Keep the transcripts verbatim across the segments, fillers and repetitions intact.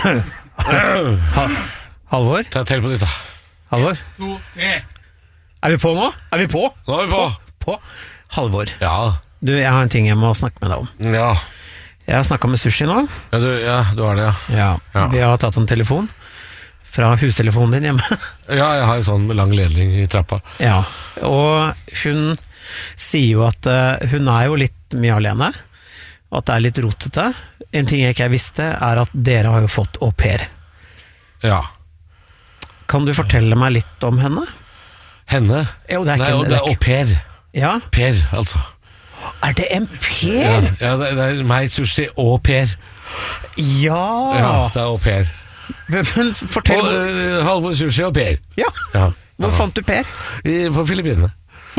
Halvor? Ta tell på ditt, da. Halvor? To, tre. Er vi på nå? Er vi på? Nå er vi på. På. Halvor, Ja. du, jeg har en ting jeg må snakke med deg om. Ja. Jeg har snakket med Sushi nå. Ja, du, ja, du har det, ja. Ja. Ja. Vi har tatt en telefon fra hustelefonen din hjemme. Ja, jeg har en sånn med lang ledning i trappa. Ja, og hun sier jo at uh, hun er jo litt mye alene, og at det er litt rotete. En ting jeg ikke visste er at dere har jo fått au pair. Ja. Kan du fortelle meg litt om henne? Henne? Jo, det er Nei, ikke... og det er au pair. Ja? Per, altså. Er det en Ja, per? ja det, det er meg, Sushi og Per. Ja! Ja, det er au pair. Men, men fortell... Og, uh, Halvor, Sushi og Per. Ja, Ja. hvor Ja. fant du Per? I, på Filippinene.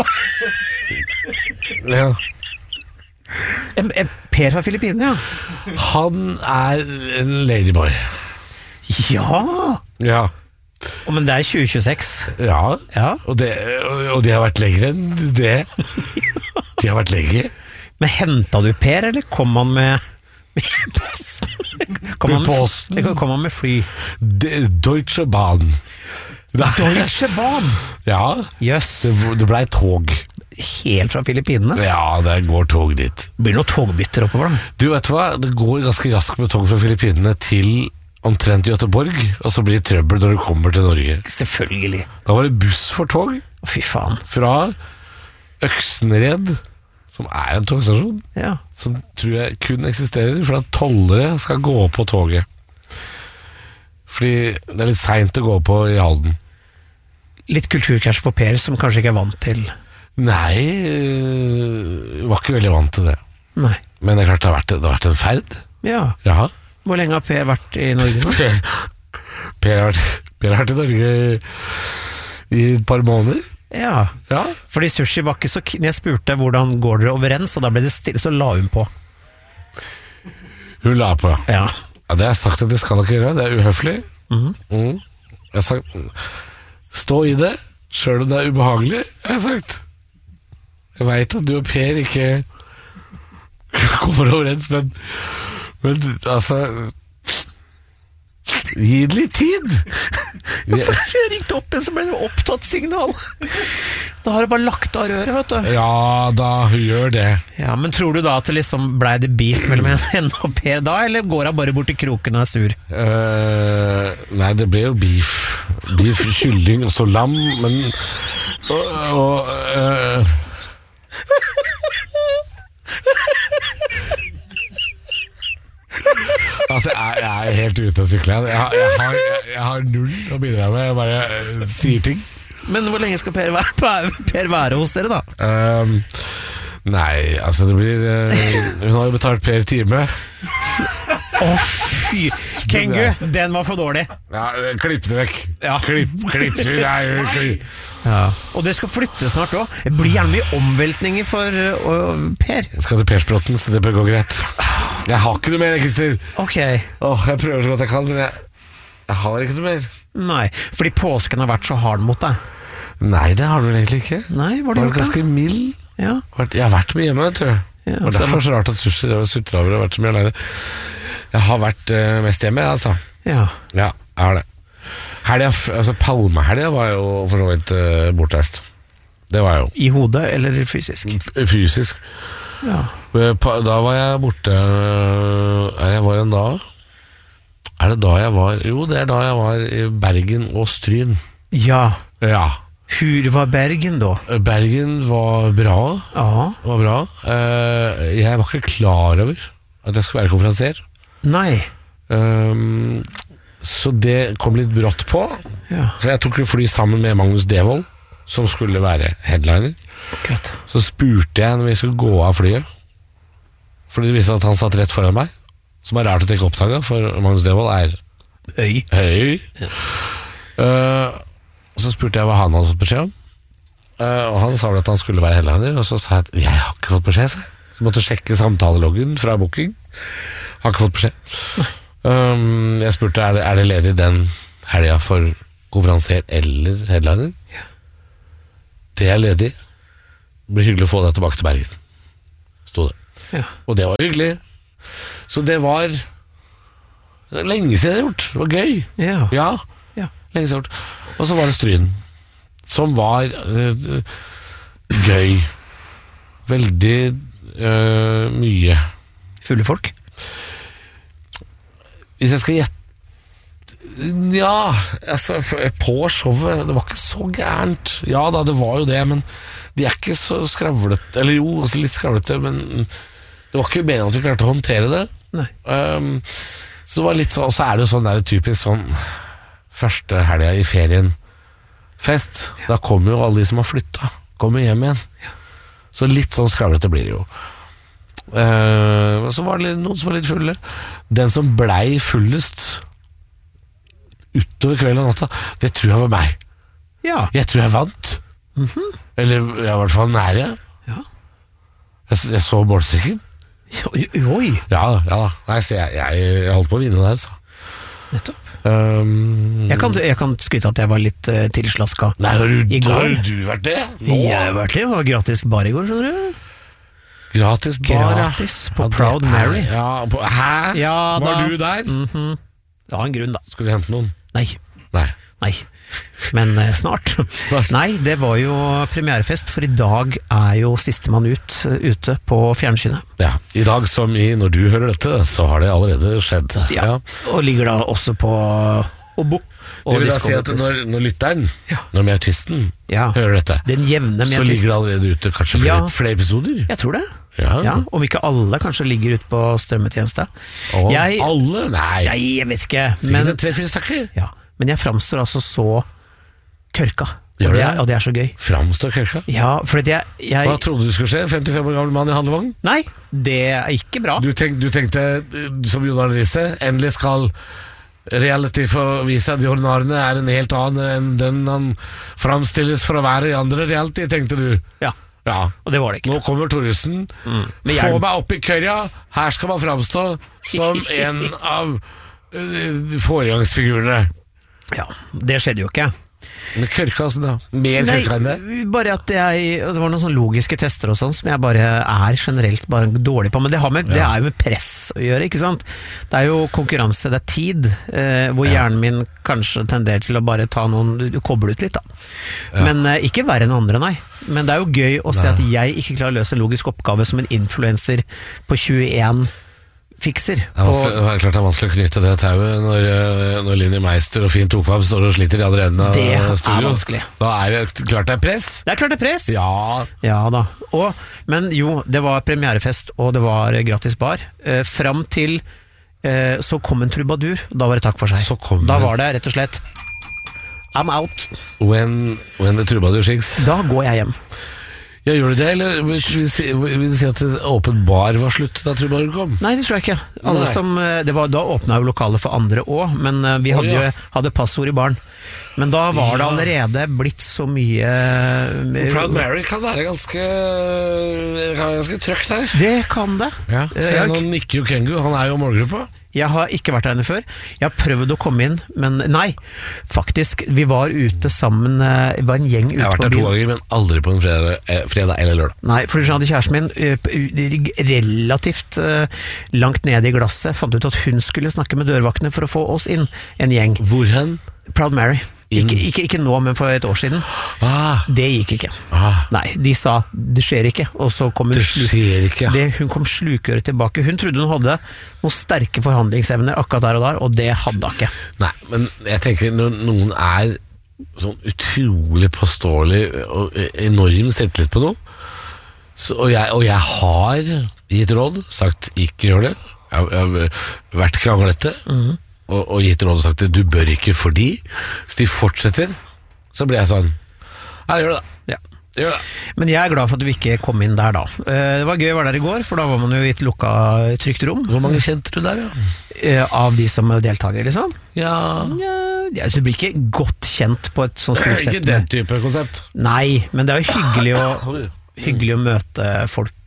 Ja. En, en Per fra Filippinene, ja. Han er en ladyboy. Ja! Ja. Å, men det er tjue tjueseks. Ja. Ja. Og, det, og, og de har vært lenger enn det. De har vært lenger. Men hentet du Per, eller kom han med... med posten? Kom han Med posten? Med, kom han med fly? De, Deutsche Bahn. Deutsche Bahn? Ja. Jøss. Det, det blei tog. Helt fra Filippinene? Ja, det går tog dit. Blir det noen togbytter oppover da? Du vet hva, det går ganske raskt med tog fra Filippinene til omtrent Göteborg, og så blir det trøbbel når du kommer til Norge. Selvfølgelig. Da var det buss for tog Å, fy faen. fra Øksenred, som er en togstasjon, Ja. som tror jeg kun eksisterer for at tollere skal gå på toget. Fordi det er litt sent å gå på i Halden. Litt kulturkrasj for Per, som kanskje ikke er vant til... Nei, øh, var ikke veldig vant til det. Nei. Men det er klart det har vært, det har vært en ferd. Ja. Ja. Hvor lenge har Per vært i Norge nå? Per, per, har vært, per har vært i Norge i et par måneder. Ja. Ja. Fordi Sushi var ikke så... k- Når jeg spurte hvordan går dere overens, og da ble det stille, så la hun på. Hun la på, ja. Ja. Ja, det har jeg sagt at jeg skal ikke gjøre. Det er uhøflig. Mhm. Mm. Jeg har sagt stå i det, selv om det er ubehagelig, jeg har sagt. Jeg vet at du og Per ikke kommer overens, men, men altså gi det litt tid. Vi- Jeg ringte opp en, så ble det opptatt signal. Da har du bare lagt av røret, vet du. Ja, da hun gjør det. Ja, men tror du da at det liksom ble det beef mellom henne og Per da, eller går hun bare bort til kroken og er sur? Eh, nei, det ble jo beef. Beef, kylling og så lam, men og, og eh, Altså, jeg, jeg er helt ute å sykle. Jeg, har- jeg, har, jeg, jeg har null å bidra med. Jeg bare eh, sier ting. Men hvor lenge skal Per være, per være hos dere da? Um, nei, altså det blir eh, hun har jo betalt per time. Å fy, Kengu, den var for dårlig. Ja, klipp det vekk. Ja. Klipp, klipp det. Nei, klipp. Ja. Og det skal flytte snart også. Det blir gjerne mye omveltninger for uh, Per. Jeg skal til Persbråten, så det bør gå greit. Jeg har ikke noe mer, Christer. Ok. Åh, jeg prøver så godt jeg kan, men jeg, jeg har ikke noe mer. Nei, fordi påsken har vært så hard mot deg. Nei, det har du vel egentlig ikke. Nei, var Det det var gjort ganske mild. Ja. Vært- Jeg har vært mye hjemme, tror jeg. Ja, Og derfor er det så rart at Sushi har suttet over og vært så mye alene. Jeg har vært eh, mest hjemme, altså. Ja. Ja, jeg har det. Helga, f- altså Palmehelga var jo for så vidt uh, bortreist. Det var jeg jo. I hodet eller fysisk? F- Fysisk. Ja. Eh, pa- Da var jeg borte eh, Jeg var en da Er det da jeg var Jo, det er da jeg var i Bergen og Stryn. Ja. Ja. Hur var Bergen da? Bergen var bra. Ja. Var bra. Eh, Jeg var ikke klar over at jeg skulle være konferansier. Nei. Um, så det kom litt brått på. Ja. Så jeg tok et fly sammen med Magnus Devold, som skulle være headliner. Akkurat. Så spurte jeg når vi skulle gå av flyet, fordi det viste at han satt rett foran meg, som er rart at jeg ikke oppdaget, for Magnus Devold er Øy. høy. Uh, så spurte jeg hva han hadde fått beskjed om. Uh, og han sa vel at han skulle være headliner, og så sa jeg at jeg har ikke fått beskjed. Så jeg måtte sjekke samtaleloggen fra booking. Har ikke fått beskjed. Um, jeg spurte er det, er det ledig den helga for konferansier eller headliner. Det er ledig. Det blir hyggelig å få deg tilbake til Bergen, sto det. Ja. Og det var hyggelig. Så det var Det er lenge siden jeg har gjort. Det var gøy. Ja. Ja, Ja. lenge siden jeg har gjort. Og så var det Stryn, som var øh, gøy. Veldig øh, mye. Fulle folk? Hvis jeg skal gjette Ja, altså på showet det var ikke så gærent. Ja da, det var jo det, men de er ikke så skravlete. Eller jo, også litt skravlete, men det var ikke meningen at vi klarte å håndtere det. Nei. Um, så det var litt så, og så er det jo sånn der typisk sånn første helga i ferien fest. Ja. Da kommer jo alle de som har flytta, kommer hjem igjen. Ja. Så litt sånn skravlete blir det jo. Uh, så var det litt, noen som var litt fulle. Den som blei fullest utover kvelden og natta, det tror jeg var meg. Ja. Jeg tror jeg vant. Mm-hmm. Eller jeg var i hvert fall nære. Ja. Jeg, jeg så målstreken. Oi, oi. Ja da, ja da. Nei, så jeg, jeg, jeg holdt på å vinne der, så. Nettopp. Um, Jeg kan, jeg kan skryte at jeg var litt uh, tilslaska nei, har du, i går. har du vært det? Nå? Jeg har vært det. Det var gratis bar i går, skjønner du. Gratis bar, Gratis på ja, Proud er- Mary. Ja, på, hæ? Ja, var da. du der? Mhm. Det var en grunn, da. Skal vi hente noen? Nei. Nei. Nei. Men eh, snart. Snart. Nei, det var jo premierefest, for i dag er jo sistemann ut uh, ute på fjernsynet. Ja, i dag som i når du hører dette, så har det allerede skjedd. Ja. Og ligger da også på Obo. Det vil da si at når, når lytteren, Ja. når meritisten Ja. hører dette, Den jevne så med ligger det allerede ute kanskje flere, Ja. flere episoder. Jeg tror det. Ja. Ja, om ikke alle kanskje ligger ute på strømmetjeneste. Og Jeg- alle? Nei. Nei, jeg vet ikke. Sikkert Men, en tre-fire stykker. ja, men jeg framstår altså så kørka. Gjør Og det, det? er, og det er så gøy. Framstår kørka. Ja, for at jeg, jeg Hva trodde du skulle skje? femtifem år gammel mann i handlevogn? Nei, det er ikke bra. Du, tenk, du tenkte, eh, som Jon Arne Riise, endelig skal reality få vise at Jon Arne er en helt annen enn den han framstilles for å være i andre reality, tenkte du. Ja, Ja. og det var det ikke. Nå kommer Thoresen. Med Få hjelm. meg opp i køya. Her skal man framstå som en av uh, foregangsfigurene. Ja, det skjedde jo ikke. Men kørka altså da. Mer Nei, kørka enn det. bare at jeg, det var noen sånne logiske tester og sånn som jeg bare er generelt bare dårlig på, men det, har med, det er jo med press å gjøre, ikke sant? Det er jo konkurranse, det er tid, eh, hvor Ja. hjernen min kanskje tenderer til å bare ta noen, du koble ut litt da. Ja. Men eh, ikke verre enn andre, nei. Men det er jo gøy å se at jeg ikke klarer å løse en logisk oppgave som en influencer på tjueen fikser. Det er, vanskelig, det er klart det er vanskelig å knytte det tauet når, eh, når Linni Meister og Finn Tokvam står og sliter i andre enden av Det er studio. vanskelig. Da er det klart det er press. Det er klart det er press! Ja. Ja da. Og, men jo, det var premierefest, og det var gratis bar. Eh, fram til eh, så kom en trubadur, da var det takk for seg. Så kom da det- var det rett og slett I'm out. When, when the troubadour sings. Da går jeg hjem. Ja, gjør du det, eller vil du si, vil du si at det åpen bar var slutt da troubadour kom? Nei, det tror jeg ikke. Alle Nei. som, eh, det var, da åpna jo lokalet for andre òg, men eh, vi Å, hadde, ja. jo, hadde passord i baren. Men da var det Ja. allerede blitt så mye eh, Proud Mary kan være ganske, kan være ganske trøkt her. Det kan det. Ja, Eh, Se jeg- nå nikker jo Kengu, han er jo målgruppa. Jeg har ikke vært der inne før. Jeg har prøvd å komme inn, men nei. Faktisk, vi var ute sammen, eh, det var en gjeng ute Jeg har vært på der to byen. ganger, men aldri på en fredag, eh, fredag eller lørdag. Nei, for du skjønner, kjæresten min eh, p- relativt eh, langt nede i glasset fant ut at hun skulle snakke med dørvaktene for å få oss inn, en gjeng. Hvor hen? Proud Mary. Inn. Ikke, ikke, ikke nå, men for et år siden. Ah, Det gikk ikke. ah, Nei, de sa det skjer ikke, og så kom hun, det slu- skjer ikke. det, hun kom slukøret tilbake. Hun trodde hun hadde noen sterke forhandlingsevner akkurat der og der, og det hadde hun ikke. Nei, men jeg tenker når noen er sånn utrolig påståelig og enorm selvtillit på noe, så, og, jeg, og jeg har gitt råd, sagt ikke gjør det, jeg, har- jeg har vært kranglete, Mhm. og, og gitt råd og sagt du bør ikke fordi, hvis de fortsetter, så blir jeg sånn, ja, gjør det da. Ja. Gjør det. Men jeg er glad for at vi ikke kom inn der da. Eh, Det var gøy å være der i går, for da var man jo i et lukka, trygt rom. Hvor mange kjente du der, ja? Eh, Av de som deltakere, liksom. Ja, Ja, jeg synes det blir ikke godt kjent på et sånt stort ikke sett. den type konsept. Nei, men det er jo hyggelig å, hyggelig å møte folk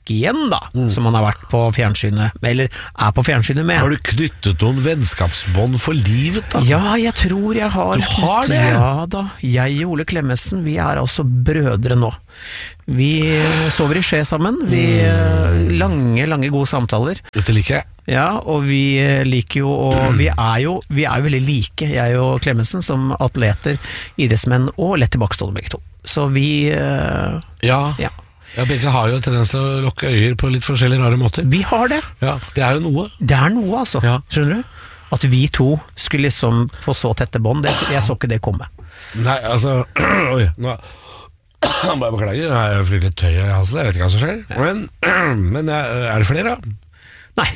tilbake igjen, da, mm. som han har vært på fjernsynet, eller er på fjernsynet med. Har du knyttet noen vennskapsbånd for livet, da? Ja, jeg tror jeg har. Du har det? Ja da. Jeg og Ole Klemmensen, vi er altså brødre nå. Vi sover i skje sammen. Vi mm. lange, lange gode samtaler. Dette liker jeg. Ja, og vi liker jo, og vi er jo, vi er jo veldig like, jeg og Klemmensen, som atleter, idrettsmenn og lett tilbakestående begge to. Så vi uh, Ja. ja. Ja, begge har jo tendens til å lukke øyer på litt forskjellige rare måter. Vi har det. Ja, det er jo noe. Det er noe, altså. Ja. Skjønner du? At vi to skulle liksom få så tette bånd, det, jeg så ikke det komme. Nei, altså Oi, nå bare beklager, jeg er fryktelig tøy i halsen, jeg vet ikke hva som skjer. Men, men er det flere, da? Nei.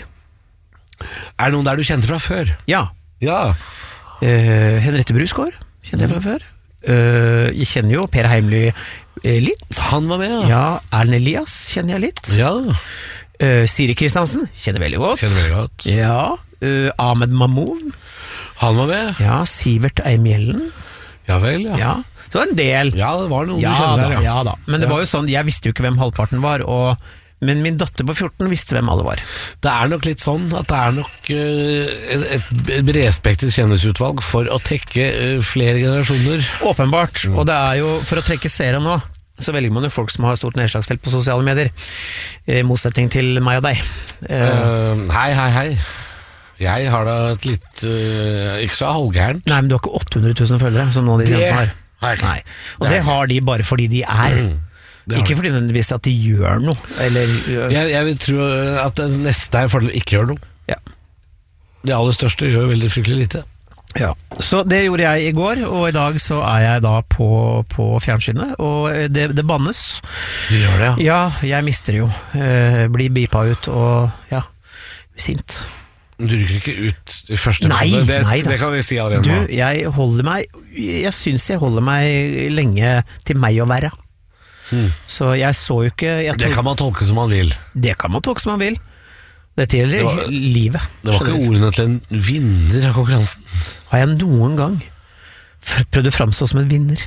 Er det noen der du kjente fra før? Ja. Ja. Uh, Henriette Brusgaard kjente jeg fra før. Uh, jeg kjenner jo Per Heimly uh, litt. Han var med, ja. Ja, Erlend Elias kjenner jeg litt. Ja. Uh, Siri Kristiansen kjenner veldig godt. Kjenner veldig godt. Ja. Uh, Ahmed Mamoun. Han var med. Ja, Sivert Eimjellen. Ja vel, ja. Ja. Så det var en del. Ja, det var noen ja, du kjenner da, der, ja. ja da. Men det ja. var jo sånn, jeg visste jo ikke hvem halvparten var, og men min datter på fjorten visste hvem alle var. Det er nok litt sånn at det er nok uh, et, et bredspektret kjendisutvalg for å trekke uh, flere generasjoner. Åpenbart, mm. og det er jo, for å trekke seere nå, så velger man jo folk som har stort nedslagsfelt på sosiale medier, i motsetning til meg og deg. Uh, uh, hei, hei, hei. Jeg har da et litt, uh, ikke så halvgærent. Nei, men du har ikke åtte hundre tusen følgere, som noen av de det har. har Nei, og det, det har de bare fordi de er... Mm. Ikke fordi nødvendigvis at de gjør noe, eller... Jeg, jeg vil tro at det neste er fordel ikke gjør noe. Ja. Det aller største gjør veldig fryktelig lite. Ja. Så det gjorde jeg i går, og i dag så er jeg da på, på fjernsynet, og det, det bannes. Du gjør det, ja? Ja, jeg mister jo. Eh, blir bipa ut, og ja, sint. Du rykker ikke ut i første nei, det, nei da. Det kan vi si allerede. Du, jeg holder meg, jeg synes jeg holder meg lenge til meg å være. Hmm. Så jeg så jo ikke jeg Det kan man tolke som man vil. Det kan man tolke som man vil. Dette gjelder det var, livet. Det var ikke ordene til en vinner av konkurransen. Har jeg noen gang prøvd å framstå som en vinner?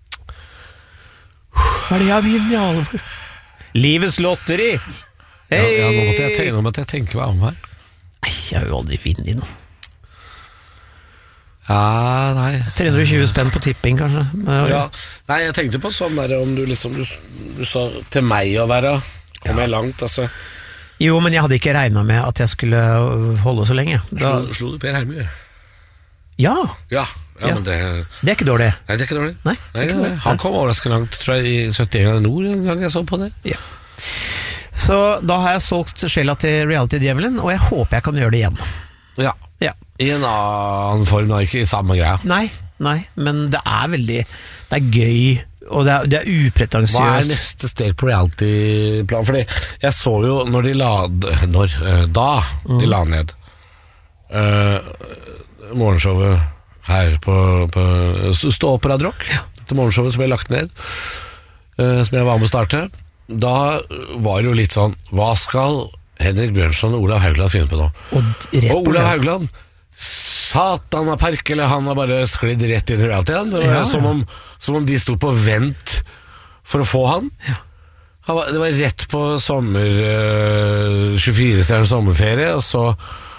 Hva er det jeg vinner i alvor? Livets lotteri! Hey! Ja, ja, nå måtte jeg tenke, nå måtte jeg tenke meg om her. Nei, jeg har jo aldri vunnet i noe. Ja, nei tre hundre og tjue spenn på tipping, kanskje. Ja. Nei, jeg tenkte på sånn der om du liksom Du, du sa til meg å være kom jeg langt, altså. Jo, men jeg hadde ikke regnet med at jeg skulle holde så lenge da... Slo, slo du Per Heimly? Ja. Ja, ja, ja. Men det Det er ikke dårlig. Nei, det er ikke dårlig. Nei, nei, ikke dårlig. Han kom overraskende langt, tror jeg, i syttien grader nord en gang jeg så på det. Ja. Så da har jeg solgt sjela til reality-djevelen, og jeg håper jeg kan gjøre det igjen. Ja. Ja. I en annen form, da, ikke i samme greia. Nei, nei, men det er veldig Det er gøy, og det er, det er upretensiøst. Hva er neste steg på reality-plan? Fordi jeg så jo når de la Når, da mm. de la ned uh, morgenshowet her på, på Stå opp Radio Rock, ja. Til morgenshowet som ble lagt ned, uh, som jeg var med å starte. Da var det jo litt sånn Hva skal Henrik Bjørnson og Olav Haugland finne på nå? Og, og Olav Haugland, satan av perk, eller han har bare sklidd rett inn i reality-en. Det var ja, som, om, som om de stod på vent for å få han. Ja. han var, det var rett på sommer uh, tjuefire stjerners sommerferie, og så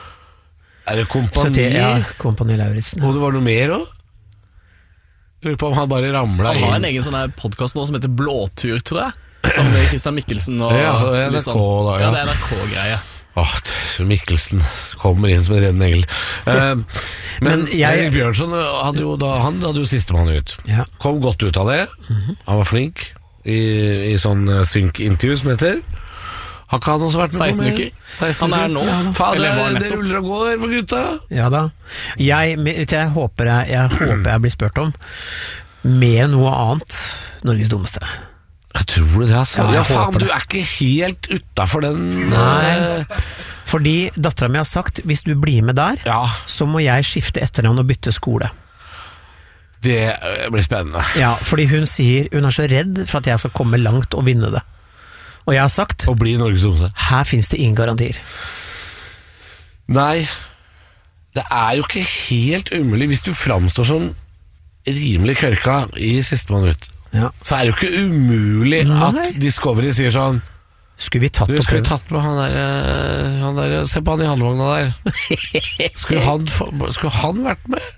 er det Kompani. Det, ja, Kompani Lauritzen. Og det var noe mer også? Lurer på om han bare ramla inn. Han har en egen sånn podcast nå som heter Blåtur, tror jeg. Sammen med Christian Mikkelsen og ja, det er N R K, sånn, da, ja. Ja, det er N R K-greie. Åh, Mikkelsen kommer inn som en reddende engel. Uh, men, men jeg, Erik Bjørnson hadde jo, da, han hadde jo sistemann ut. Ja. Kom godt ut av det. Mm-hmm. Han var flink i, i sånn synk-intervju som heter. Har ikke han også vært med? seksten uker. Han er nå. Ja, Fader, det, det ruller og går for gutta. Ja da. Jeg, jeg, håper jeg, jeg håper jeg blir spurt om mer enn noe annet Norges dummeste. Jeg tror det, altså. Ja, ja faen, du er ikke helt utenfor den. Nei, fordi datteren min har sagt, hvis du blir med der, ja. Så må jeg skifte etternavn og bytte skole. Det blir spennende. Ja, fordi hun sier, hun er så redd for at jeg skal komme langt og vinne det. Og jeg har sagt, og bli Norges dummeste. Her finnes det ingen garantier. Nei, det er jo ikke helt umulig hvis du framstår som rimelig kørka i siste minutt. Ja. Så er det jo ikke umulig Nei. At Discovery sier sånn Skulle vi tatt Du og skulle prøvd? tatt med han der, eh, han der Se på han i handlevogna der. Skulle han, få- skulle han vært med?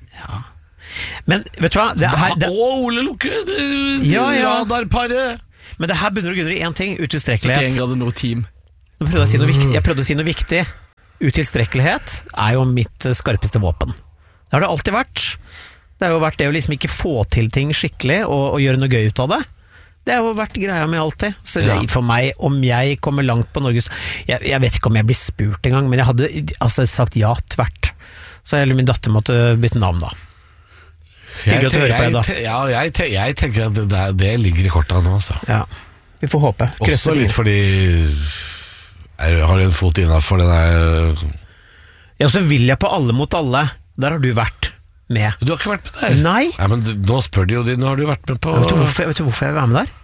Men vet du hva? Det her, det, Å, Ole Lukke! det- Ja, ja. Radarparet! men det her begynner å grunne i én ting. syttien Utilstrekkelighet. grader nord team. Nå prøvde jeg, å si noe viktig. jeg prøvde å si noe viktig. Utilstrekkelighet er jo mitt eh, skarpeste våpen. Det har det alltid vært. Det har jo vært det å liksom ikke få til ting skikkelig og, og gjøre noe gøy ut av det. Det har jo vært greia mi alltid. Så det, Ja. for meg, om jeg kommer langt på Norges jeg, jeg vet ikke om jeg blir spurt engang, men jeg hadde altså, sagt ja tvert. Så eller min datter måtte bytte navn da. Jeg, Hyggelig at du te- hører på, jeg, Edda. te- ja, jeg, te- jeg tenker at det, der- det ligger i korta nå, altså. Ja, vi får håpe. Også Krysser litt fingre. fordi jeg har en fot innafor den der. Ja, så vil jeg på Alle mot alle. Der har du vært med. Du har ikke vært med der? Nei. Nei, men du- Nå spør de jo de, nå har du vært med på Vet du hvorfor, vet du hvorfor jeg vil være med der?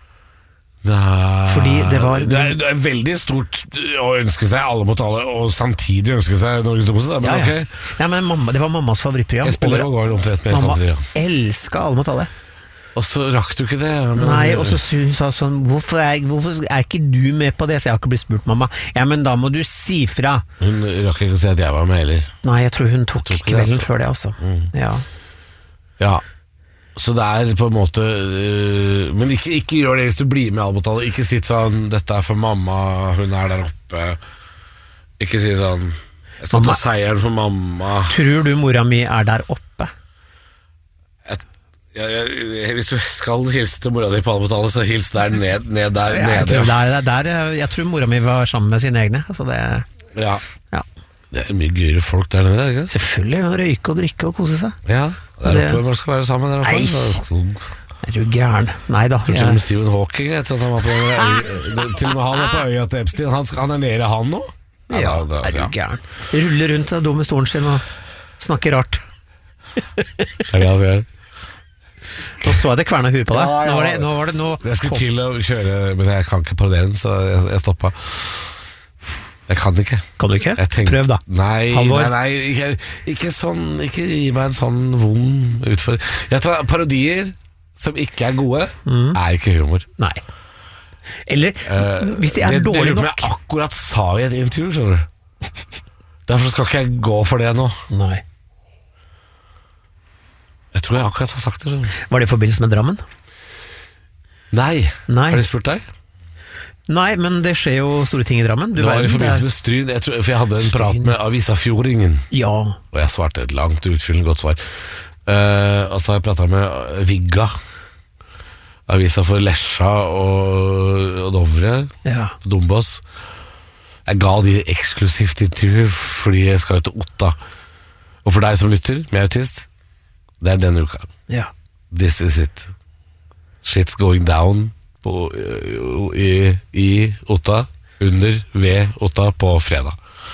Nei. Fordi det var- det, er, det er veldig stort å ønske seg Alle mot alle, og samtidig ønske seg Norges dummeste. da, Men Ja, ja. ok. Nei, men mamma, det var mammas favorittprogram. Jeg spiller Over- og går omtrent med Mamma samtidig. Ja. elska Alle mot alle. Og så rakk du ikke det. Men, Nei, og så sy- hun sa sånn hvorfor er, hvorfor er ikke du med på det? Så jeg har ikke blitt spurt, mamma. Ja, men da må du si fra. Hun rakk ikke å si at jeg var med heller. Nei, jeg tror hun tok, Tok det, kvelden altså. før det, altså. Ja. Ja. Så det er på en måte øh, Men ikke, ikke gjør det hvis du blir med i Alle mot alle. Ikke sitt sånn 'Dette er for mamma, hun er der oppe'. Ikke si sånn 'Jeg skal Mamma- ta seieren for mamma'. Tror du mora mi er der oppe? Et, ja, ja, hvis du skal hilse til mora di på Alle mot alle, så hils der ned, ned der Jeg nede. tror, Ja. der, der, jeg tror mora mi var sammen med sine egne. Altså det, Ja. ja. Det er mye gøyere folk der nede, ikke sant? Selvfølgelig. Hun røyke og drikke og kose seg. Ja, der Det- oppe man skal være sammen der oppe. Nei. Så- Er du gæren? Nei da. Til og med Jeg, Stephen Hawking jeg, tror at han var på den øy, Til og med han er på øya til Epstein. Han, skal- han er nede, han nå? ja, da- da- er du ja. gæren? Ruller rundt den dumme stolen sin og snakker rart. Det er det han gjør. Nå så jeg det kverna huet på deg. Ja, ja. Nå var det, nå var det nå Jeg skulle til å kjøre, men jeg kan ikke parodiere den, så jeg, jeg stoppa. Jeg kan ikke. Kan du ikke? Jeg tenker- Prøv, da. Nei, Halvor. nei, nei ikke, ikke sånn Ikke gi meg en sånn vond utfordring. Jeg tror parodier som ikke er gode, er ikke humor. Nei. Eller Eh, hvis de er det, dårlige det nok. jeg akkurat sa i et intervju, skjønner du. Derfor skal ikke jeg gå for det nå. Nei. Jeg tror jeg akkurat har sagt det. Skjønner du. Var det i forbindelse med Drammen? Nei. Nei. Har de spurt deg? Nei, men det skjer jo store ting i Drammen. Du Det var i verden, forbindelse det med Stryn, jeg tror, for jeg hadde en Stryn. prat med Avisa Fjordingen, er, Ja. og jeg svarte et langt utfyllende godt svar. Eh, og så har jeg prata med Vigga, avisa for Lesja og, og Dovre, ja. Dombås. Jeg ga de eksklusivt intervju fordi jeg skal jo til Otta. Og for deg som lytter, med autist, det er denne uka. ja. This is it. Shit's going down på, i, i Otta, under, ved Otta, på fredag.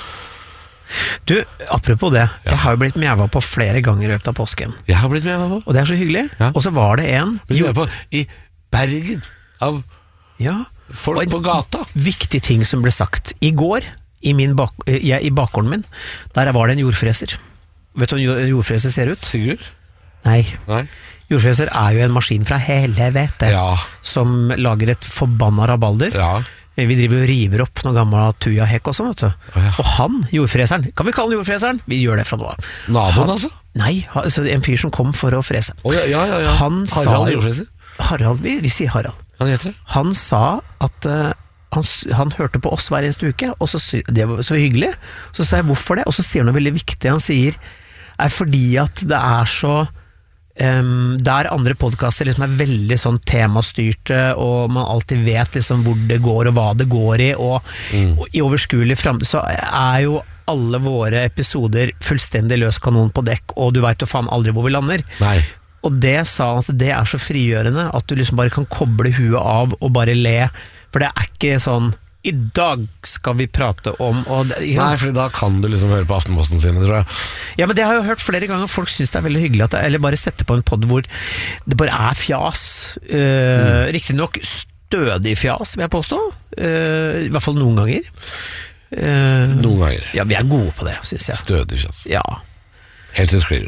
Du, apropos det. Ja. Jeg har jo blitt mjæva på flere ganger i løpet av påsken. Jeg har blitt med, hva? Og det er så hyggelig. Ja. Og så var det en Men du er på i Bergen av ja, folk og en på gata. viktig ting som ble sagt. I går, i, min bak, eh, jeg, i bakgården min, der var det en jordfreser. Vet du hvordan en jordfreser ser ut? Sigurd? Nei. Nei. Jordfreser er jo en maskin fra helvete Ja. som lager et forbanna rabalder. Ja. Vi driver og river opp noen gammel tujahekk og sånn, vet du. Å, ja. Og han, jordfreseren, kan vi kalle han jordfreseren? Vi gjør det fra nå av. Naboen, Han- altså? Nei, ha- altså en fyr som kom for å frese. Å, ja, ja, ja, ja. Han sa Harald jo- Jordfreser? Harald, vi, vi sier Harald. Han heter det? Han sa at eh, han, s- han hørte på oss hver eneste uke, og så, sy- det var så hyggelig. Så sa jeg hvorfor det, og så sier han noe veldig viktig. Han sier er fordi at det er så Um, der andre podcaster liksom er veldig sånn temastyrte, og man alltid vet liksom hvor det går og hva det går i, og, Mm. og i overskuelig fremtid så er jo alle våre episoder fullstendig løs kanon på dekk, og du vet jo faen aldri hvor vi lander. Nei. Og det sa han at det er så frigjørende at du liksom bare kan koble huet av og bare le, for det er ikke sånn i dag skal vi prate om og det, ikke Nei, sant? for da kan du liksom høre på Aftenposten sine, tror jeg. Ja, men det har jeg jo hørt flere ganger. Folk syns det er veldig hyggelig at det, eller bare sette på en podd hvor det bare er fjas. Uh, Mm. Riktignok stødig fjas, vil jeg påstå. Uh, I hvert fall noen ganger. Uh, Noen ganger. ja, vi er gode på det, syns jeg. Stødig kjass. Ja. Helt til det sklir ut.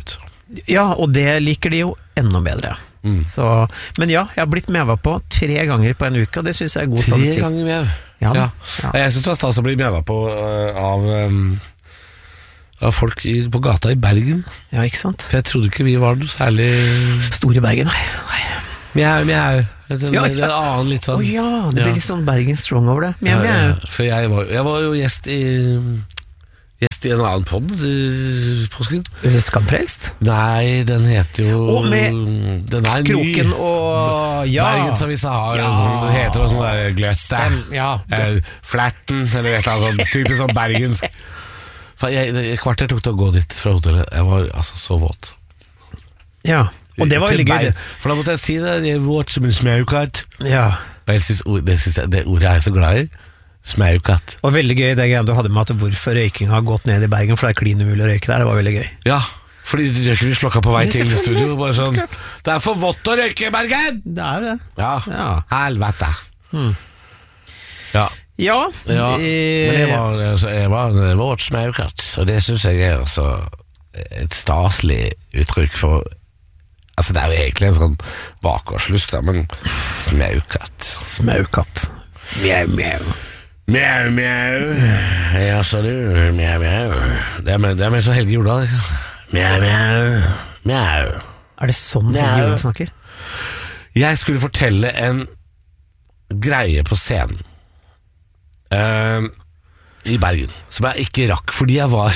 Ja, og det liker de jo enda bedre. Mm. Så, men ja, jeg har blitt meva på tre ganger på en uke, og det synes jeg er god Tre statistikk. ganger mev. Ja, Ja. ja. Jeg synes det var stas å bli meva på uh, av, um, av folk i, på gata i Bergen. Ja, ikke sant? For jeg trodde ikke vi var noe særlig Store Bergen, nei. nei. Mjau, mjau. Det er Ja, en ja. annen litt Å sånn ja, det Ja. blir litt sånn Bergen Strong over det. Mjau, Ja, mjau. ja. For jeg var, jeg var jo gjest i Gjest i en annen podd i påsken. Skamfrelst? Nei, den heter jo Å, med Den er Kroken ny. og ja. Bergensavisa har Ja. en sånn, det heter også sånn der gløtt der. Ja. Eh, Flatten, eller et eller annet sånn typisk sånn bergensk. For jeg, det- et kvarter tok det å gå dit fra hotellet. Jeg var altså så våt. ja. Og det var Til veldig gøy. Berg- For da måtte jeg si det. Jeg er våt som en smaukatt. Ja. Og jeg synes, ord- det, synes jeg, det ordet er jeg så glad i. Smaukatt. Og veldig gøy det greia du hadde med at hvorfor røyking har gått ned i Bergen, for det er klin umulig å røyke der. Det var veldig gøy. Ja, fordi røyker vi slokka på vei Ja, til selvfølgelig. studio. Bare sånn, det er for vått å røyke i Bergen! Det er det. Ja, Ja. helvete. Mm. Ja, Ja. ja. eh, Men jeg var, altså, jeg var en våt smaukatt, og det synes jeg er altså et staselig uttrykk for. Altså det er jo egentlig en sånn bakgårdslusk da, men smaukatt. Smaukatt. Mjau, mjau. Mjau, mjau. Ja, så du, mjau, mjau. Det er mer, det er mer så Helge Jordal. ikke? Mjau, mjau, mjau. Er det sånn Mjau. Helge Jordal snakker? Jeg skulle fortelle en greie på scenen eh, i Bergen, som jeg ikke rakk, fordi jeg var.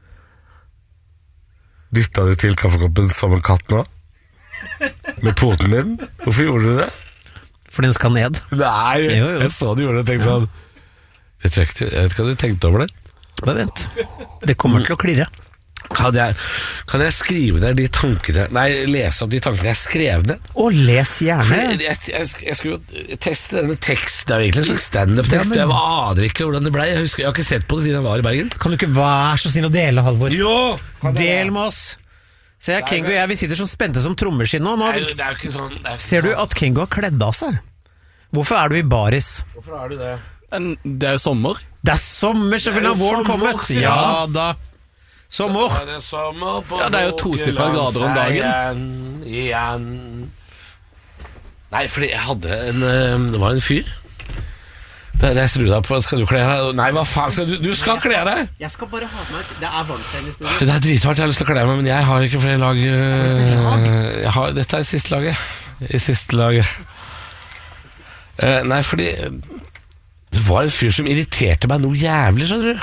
Dytta du til kaffekoppen som en katt nå? Med poten din? Hvorfor gjorde du det? For den skal ned. Nei, Jo, jo. jeg så du gjorde det og tenkte sånn. Jeg, tror ikke, jeg vet ikke om du tenkte over det. Bare vent. Det kommer til å klirre. Kan jeg, kan jeg skrive ned de tankene Nei, lese opp de tankene jeg skrev ned? Og les For gjerne. jeg, jeg, jeg, jeg skulle jo teste denne teksten. Det er jo egentlig en slags stand-up-tekst. Ja, men- Jeg aner ikke hvordan det ble. Jeg, husker, jeg har ikke sett på det siden jeg var i Bergen. Kan du ikke være så snill å dele, Halvor? Jo! Del med oss. Se, Kengo og jeg, vi sitter så spente som trommeskinn nå. nå har Det er vi- jo- det er jo ikke sånn det er jo ikke Ser du sånn. at Kengo har kledd av seg? Hvorfor er du i baris? Hvorfor er du det? Men det er jo sommer. Det er sommer, selvfølgelig har Det er jo våren sommer, kommet. sier Ja han. da. Sommer. Er det sommer på Ja, det er jo tosifra grader om dagen. Igjen. Nei, fordi jeg hadde en eh, Det var en fyr. Der jeg skrudde deg på. Skal du kle deg? Nei, hva faen skal du Du skal kle deg! Jeg skal bare ha med Det er varmt her i studio. Det er dritvarmt, jeg har lyst til å kle meg, men jeg har ikke flere lag. øh, Jeg har, dette er siste laget. I siste laget. Eh, nei, fordi det var en fyr som irriterte meg noe jævlig, skjønner du.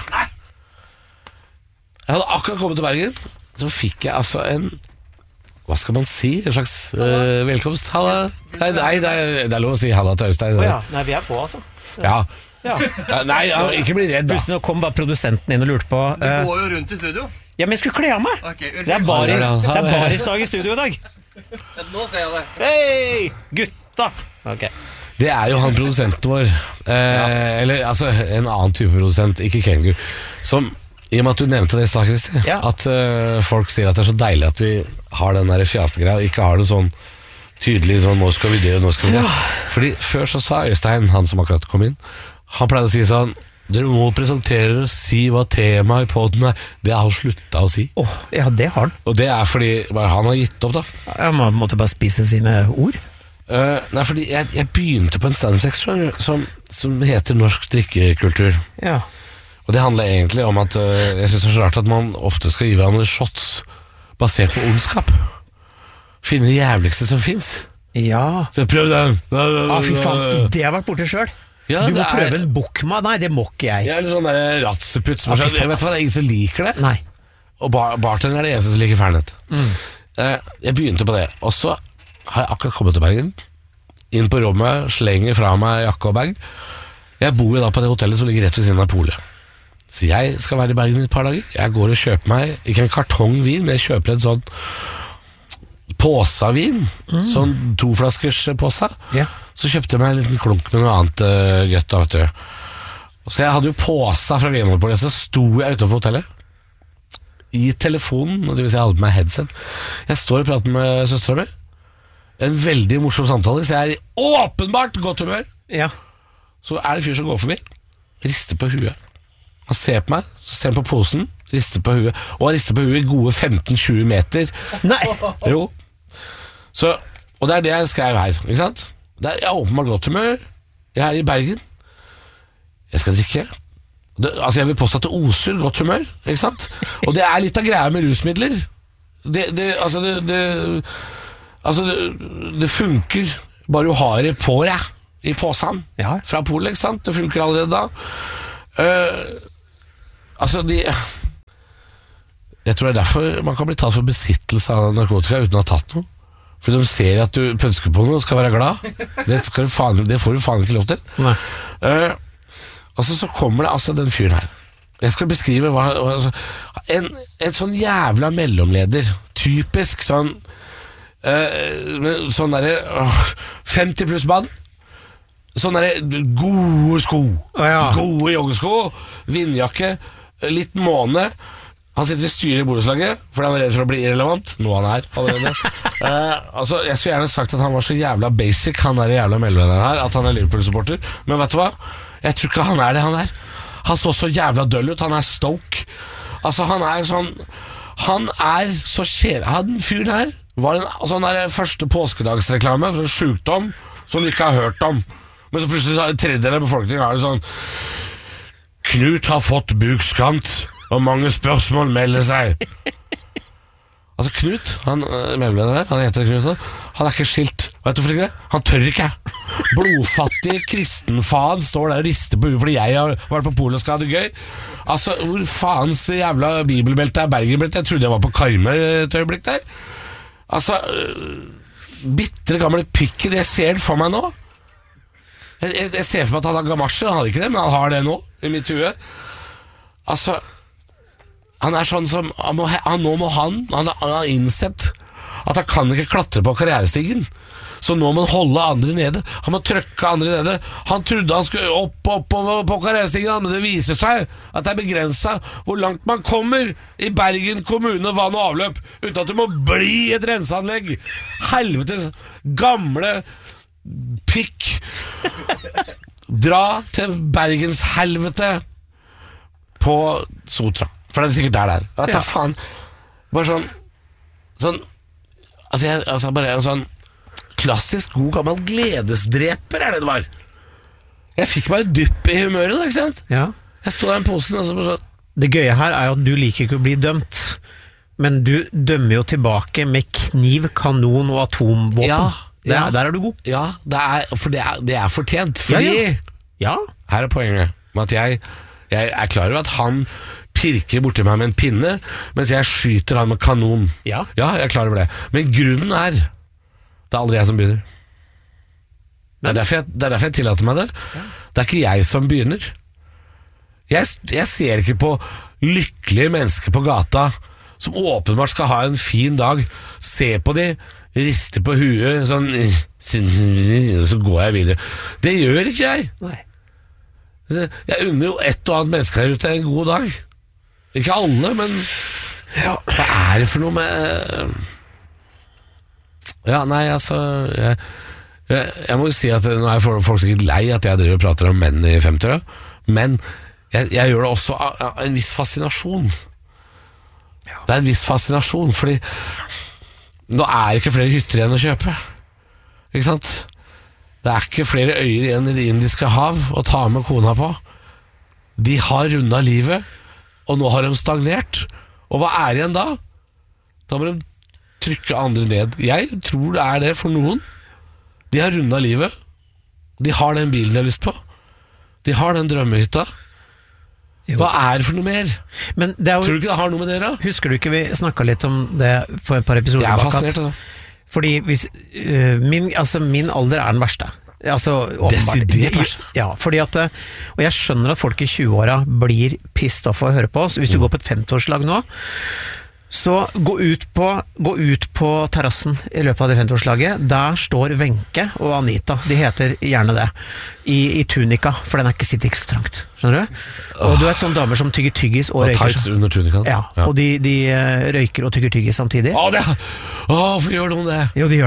Jeg hadde akkurat kommet til Bergen, så fikk jeg altså en hva skal man si? En slags øh, velkomst. Halla. Nei, nei det, er, det er lov å si halla til Øystein. Å ja. Nei, vi er på, altså. Ja. Ja. Ja, nei, ja, ikke bli redd, da. Plutselig nå kom bare produsenten inn og lurte på eh, Går jo rundt i studio. Ja, men jeg skulle kle av meg! Ok, unnskyld. Det er baris, Ja, ja, ja. det er barisdag i studio i dag. Nå ser jeg det. Hei, gutta! Ok. Det er jo han produsenten vår. Eh, Eller altså en annen type produsent, ikke Kengu. Som, i og med at du nevnte det i stad, Christer, Ja. at eh, folk sier at det er så deilig at vi har den der fjasegreia, og ikke har det sånn tydelig sånn, nå skal vi det, og nå skal vi det. Fordi før så sa Øystein, han som akkurat kom inn, han pleide å si sånn, dere må presentere dere og si hva temaet i podden er. Det har han slutta å si. Åh, ja, det har han. Og det er fordi bare han har gitt opp, da. Jeg må, måtte bare spise sine ord. Eh, nei, fordi jeg, jeg begynte på en stand-up-tekst skjønner du, som, som heter Norsk drikkekultur. Ja. Og det handler egentlig om at eh, jeg synes det er så rart at man ofte skal gi hverandre shots basert på ondskap. Finne det jævligste som finnes. Ja. Så prøv den. Ah, fy faen, det har jeg vært borte selv. Ja, Du må det er- prøve en bukma. Nei, det må ikke jeg. Jeg er litt sånn der ratseputt som Ah, er fy sånn, faen. vet du hva, det er ingen som liker det. Nei. Og bar bartender er det eneste som liker Fernet. Eh, jeg begynte på det. Og så har jeg akkurat kommet til Bergen. Inn på rommet, slenger fra meg jakke og bag. Jeg bor jo da på det hotellet som ligger rett ved siden av polet. Så jeg skal være i Bergen i et par dager. Jeg går og kjøper meg, ikke en kartong vin, men jeg kjøper en sånn påse av vin. Sånn toflaskers påse. Ja. Så kjøpte jeg meg en liten klunk med noe annet uh, gøtt da, vet du. Så jeg hadde jo påsa fra Vinmonopolet, så sto jeg utenfor hotellet i telefonen, og det vil si jeg hadde på meg headset. Jeg står og prater med søstera mi. En veldig morsom samtale, så jeg er i åpenbart godt humør. Ja. Så er det en fyr som går forbi, rister på huet. Han ser på meg, så ser han på posen, Rister på huet. Og han rister på huet i gode femten til tjue meter. Nei! Jo. Så, og det er det jeg skrev her, ikke sant? Det er, jeg er åpenbart godt humør. Jeg er i Bergen. Jeg skal drikke. Det, altså jeg vil påstå at det oser godt humør, ikke sant? Og det er litt av greia med rusmidler. Det, det, altså det, det Altså det, det funker bare du har det på deg i posen ja. fra polet, ikke sant? Det funker allerede da. Uh, altså de Jeg tror det er derfor man kan bli tatt for besittelse av narkotika uten å ha tatt noe. For de ser at du pønsker på noe og skal være glad. Det, skal du faen, det får du faen ikke lov til. Nei. Uh, altså så kommer det altså den fyren her. Jeg skal beskrive hva altså, en, en sånn jævla mellomleder. Typisk sånn uh, Sånn derre uh, femti pluss mann. Sånn derre gode sko. Oh, ja. Gode joggesko. Vindjakke. Litt måne. Han sitter i styret i borettslaget fordi han er redd for å bli irrelevant. Noe han er allerede. uh, altså, jeg skulle gjerne sagt at han var så jævla basic, han er jævla mellomlederen her, at han er Liverpool-supporter. Men vet du hva? Jeg tror ikke han er det, han er. Han så så jævla døll ut. Han er Stoke. Altså, han er sånn Han er så kjære. Han fyren her var en sånn der første påskedagsreklame for en sjukdom som du ikke har hørt om. Men så plutselig så er det tredjedel av befolkningen er det sånn Knut har fått bukskant, og mange spørsmål melder seg. Altså Knut, han mellomleder, han heter Knut, han er ikke skilt. Vet du hvorfor ikke det? Han tør ikke. Blodfattig kristenfaen står der og rister på huet fordi jeg har vært på polet og skal ha det gøy. Altså, hvor faens jævla bibelbelte er Bergenbelte? Jeg trodde jeg var på Karmøy et øyeblikk der. Altså, bitre gamle pikken, jeg ser det for meg nå. Jeg, jeg, jeg ser for meg at han har gamasje, han har ikke det, men han har det nå, i mitt hue. Altså, han er sånn som, han må, han, nå må han, han, han har innsett at han kan ikke klatre på karrierestigen. Så nå må han holde andre nede. Han må trykke andre nede. Han trodde han skulle opp, opp, opp på karrierestigen, men det viser seg at det er begrenset hvor langt man kommer i Bergen kommune, vann og avløp, uten at det må bli et renseanlegg. Helvetes gamle pikk. Dra til Bergens helvete på Sotra. For det er sikkert der det er. Vet da faen. Bare sånn Sånn Altså, jeg, altså bare en sånn klassisk god gammel gledesdreper er det det var. Jeg fikk meg et dypp i humøret da, ikke sant? Ja. Jeg stod der i posen og så bare sånn. Det gøye her er jo at du liker ikke å bli dømt, men du dømmer jo tilbake med kniv, kanon og atomvåpen. Ja, det er, ja. Der er du god. Ja, det er, for det er, det er fortjent. Fordi Ja, ja. her er poenget med at jeg, jeg er klar over at han pirker borti meg med en pinne, mens jeg skyter han med kanon. Ja. Ja, jeg er klar over det. Men grunnen er, det er aldri jeg som begynner. Det er derfor jeg, det er derfor jeg tillater meg det. Ja. Det er ikke jeg som begynner. Jeg, jeg ser ikke på lykkelige mennesker på gata som åpenbart skal ha en fin dag. Se på de, riste på huet, sånn, så går jeg videre. Det gjør ikke jeg. Nei. Jeg unner jo ett og annet menneske her ute en god dag. Ikke alle, men ja, hva er det for noe med Ja, nei, altså jeg, jeg, jeg må jo si at nå er folk sikkert lei at jeg driver og prater om menn i femtiåra, men jeg, jeg gjør det også av, av en viss fascinasjon. Det er en viss fascinasjon, fordi nå er det ikke flere hytter igjen å kjøpe. Ikke sant? Det er ikke flere øyer igjen i Det indiske hav å ta med kona på. De har rundet livet, og nå har de stagnert. Og hva er igjen da? Da må de trykke andre ned. Jeg tror det er det for noen. De har rundet livet. De har den bilen de har lyst på. De har den drømmehytta. Hva er det for noe mer? Men det er jo, tror du ikke det har noe med dere? Husker du ikke vi snakket litt om det på et par episoder Jeg er bak? fascinert, altså. Fordi hvis, uh, min, altså, min alder er den verste. Altså, Desidert verst. Ja, fordi at, og jeg skjønner at folk i tjueåra blir pissed off å høre på oss. Hvis du Mm. går på et femtiårslag nå, så gå ut på, gå ut på terrassen i løpet av det femtiårslaget. Der står Wenche og Anita, de heter gjerne det, i, i tunika, for den er ikke, sitter ikke så trangt. Skjønner du? Og du er et sånn damer som tygger tyggis og Og røyker. tights under tunikaen. Ja, og de, de eh, røyker og tygger tyggis samtidig. Å, det, å, hvorfor gjør de det? Jo, de gjør det.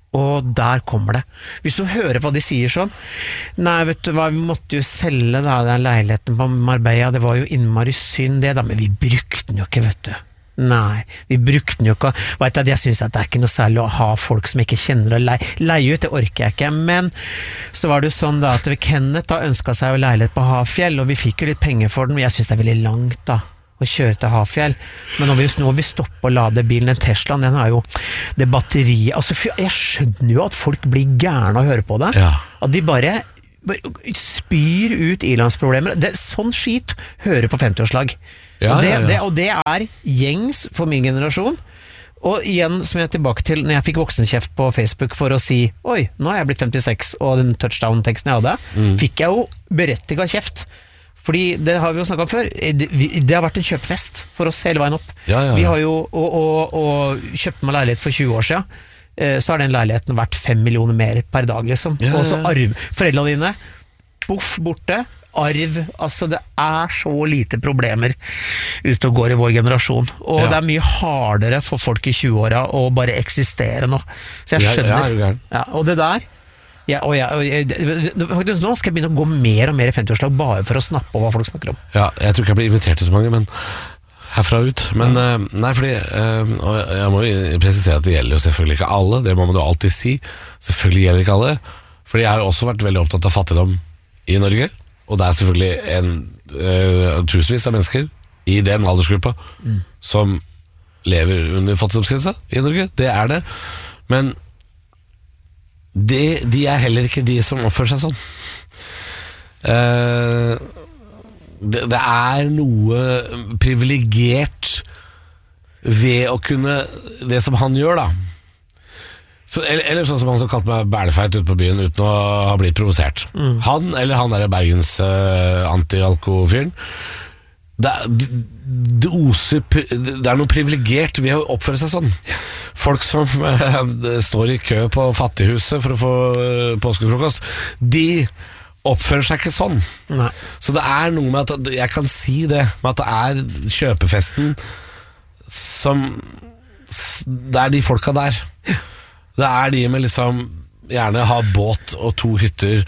Og der kommer det. Hvis du hører hva de sier sånn, nei, vet du hva, vi måtte jo selge da, den leiligheten på Marbella, det var jo innmari synd det da, men vi brukte den jo ikke, vet du. Nei, vi brukte den jo ikke, vet du, jeg synes at det er ikke noe særlig å ha folk som ikke kjenner å leie, leie ut, det orker jeg ikke, men så var det jo sånn da, at Kenneth da ønsket seg jo leilighet på Hafjell, og vi fikk jo litt penger for den, men jeg synes det er veldig langt da, å kjøre til Hafjell, men når vi, når vi stopper og lader bilen, den Teslaen, den har jo det batteriet, altså jeg skjønner jo at folk blir gærne å høre på det, Ja. at de bare, bare spyr ut ilandsproblemer, det, sånn skit hører på femti-årslag, Ja, og, det, ja, ja. Det, og det er gjengs for min generasjon, og igjen som jeg er tilbake til, når jeg fikk voksenkjeft på Facebook for å si, oi, nå har jeg blitt femtiseks, og den touchdown-teksten jeg hadde, Mm. fikk jeg jo berettiget kjeft, fordi det har vi jo snakket om før, det, vi, det har vært en kjøpfest for oss hele veien opp. Ja, ja, ja. Vi har jo og, og, og kjøpt meg leilighet for tjue år siden, eh, så har den leiligheten vært fem millioner mer per dag, liksom. Ja, ja, ja. Og så arv, foreldrene dine, boff borte, arv, altså det er så lite problemer ute og går i vår generasjon, og Ja. det er mye hardere for folk i tjue-åra å bare eksistere nå. Så jeg Ja, ja, skjønner. er du gæren? Ja, og det der, ja, og jeg, og jeg, faktisk nå skal jeg begynne å gå mer og mer i femti-årslag bare for å snappe om hva folk snakker om. Ja, jeg tror ikke jeg blir invitert til så mange, men herfra ut. Men eh, nei, fordi eh, og jeg må jo presisere at det gjelder jo selvfølgelig ikke alle, det må man jo alltid si. Selvfølgelig gjelder ikke alle, fordi jeg har jo også vært veldig opptatt av fattigdom i Norge, og det er selvfølgelig en eh, tusenvis av mennesker i den aldersgruppa mm. som lever under fattigdomsgrensa i Norge, det er det. Men det, de er heller ikke de som oppfører seg sånn. Eh, det, det er noe privilegert ved å kunne det som han gjør, da. Så, eller, eller sånn som han som kalte meg bælefeit ute på byen uten å ha blitt provosert. Mm. Han, eller han der Bergens uh, anti-alko-fyren, det, det, det oser Det er noe privilegert ved å oppføre seg sånn. Folk som uh, står i kø på Fattighuset for å få uh, påskefrokost, de oppfører seg ikke sånn. Nei. Så det er noe med at jeg kan si det, med at det er kjøpefesten som det er de folka der. Det er de med liksom gjerne ha båt og to hytter.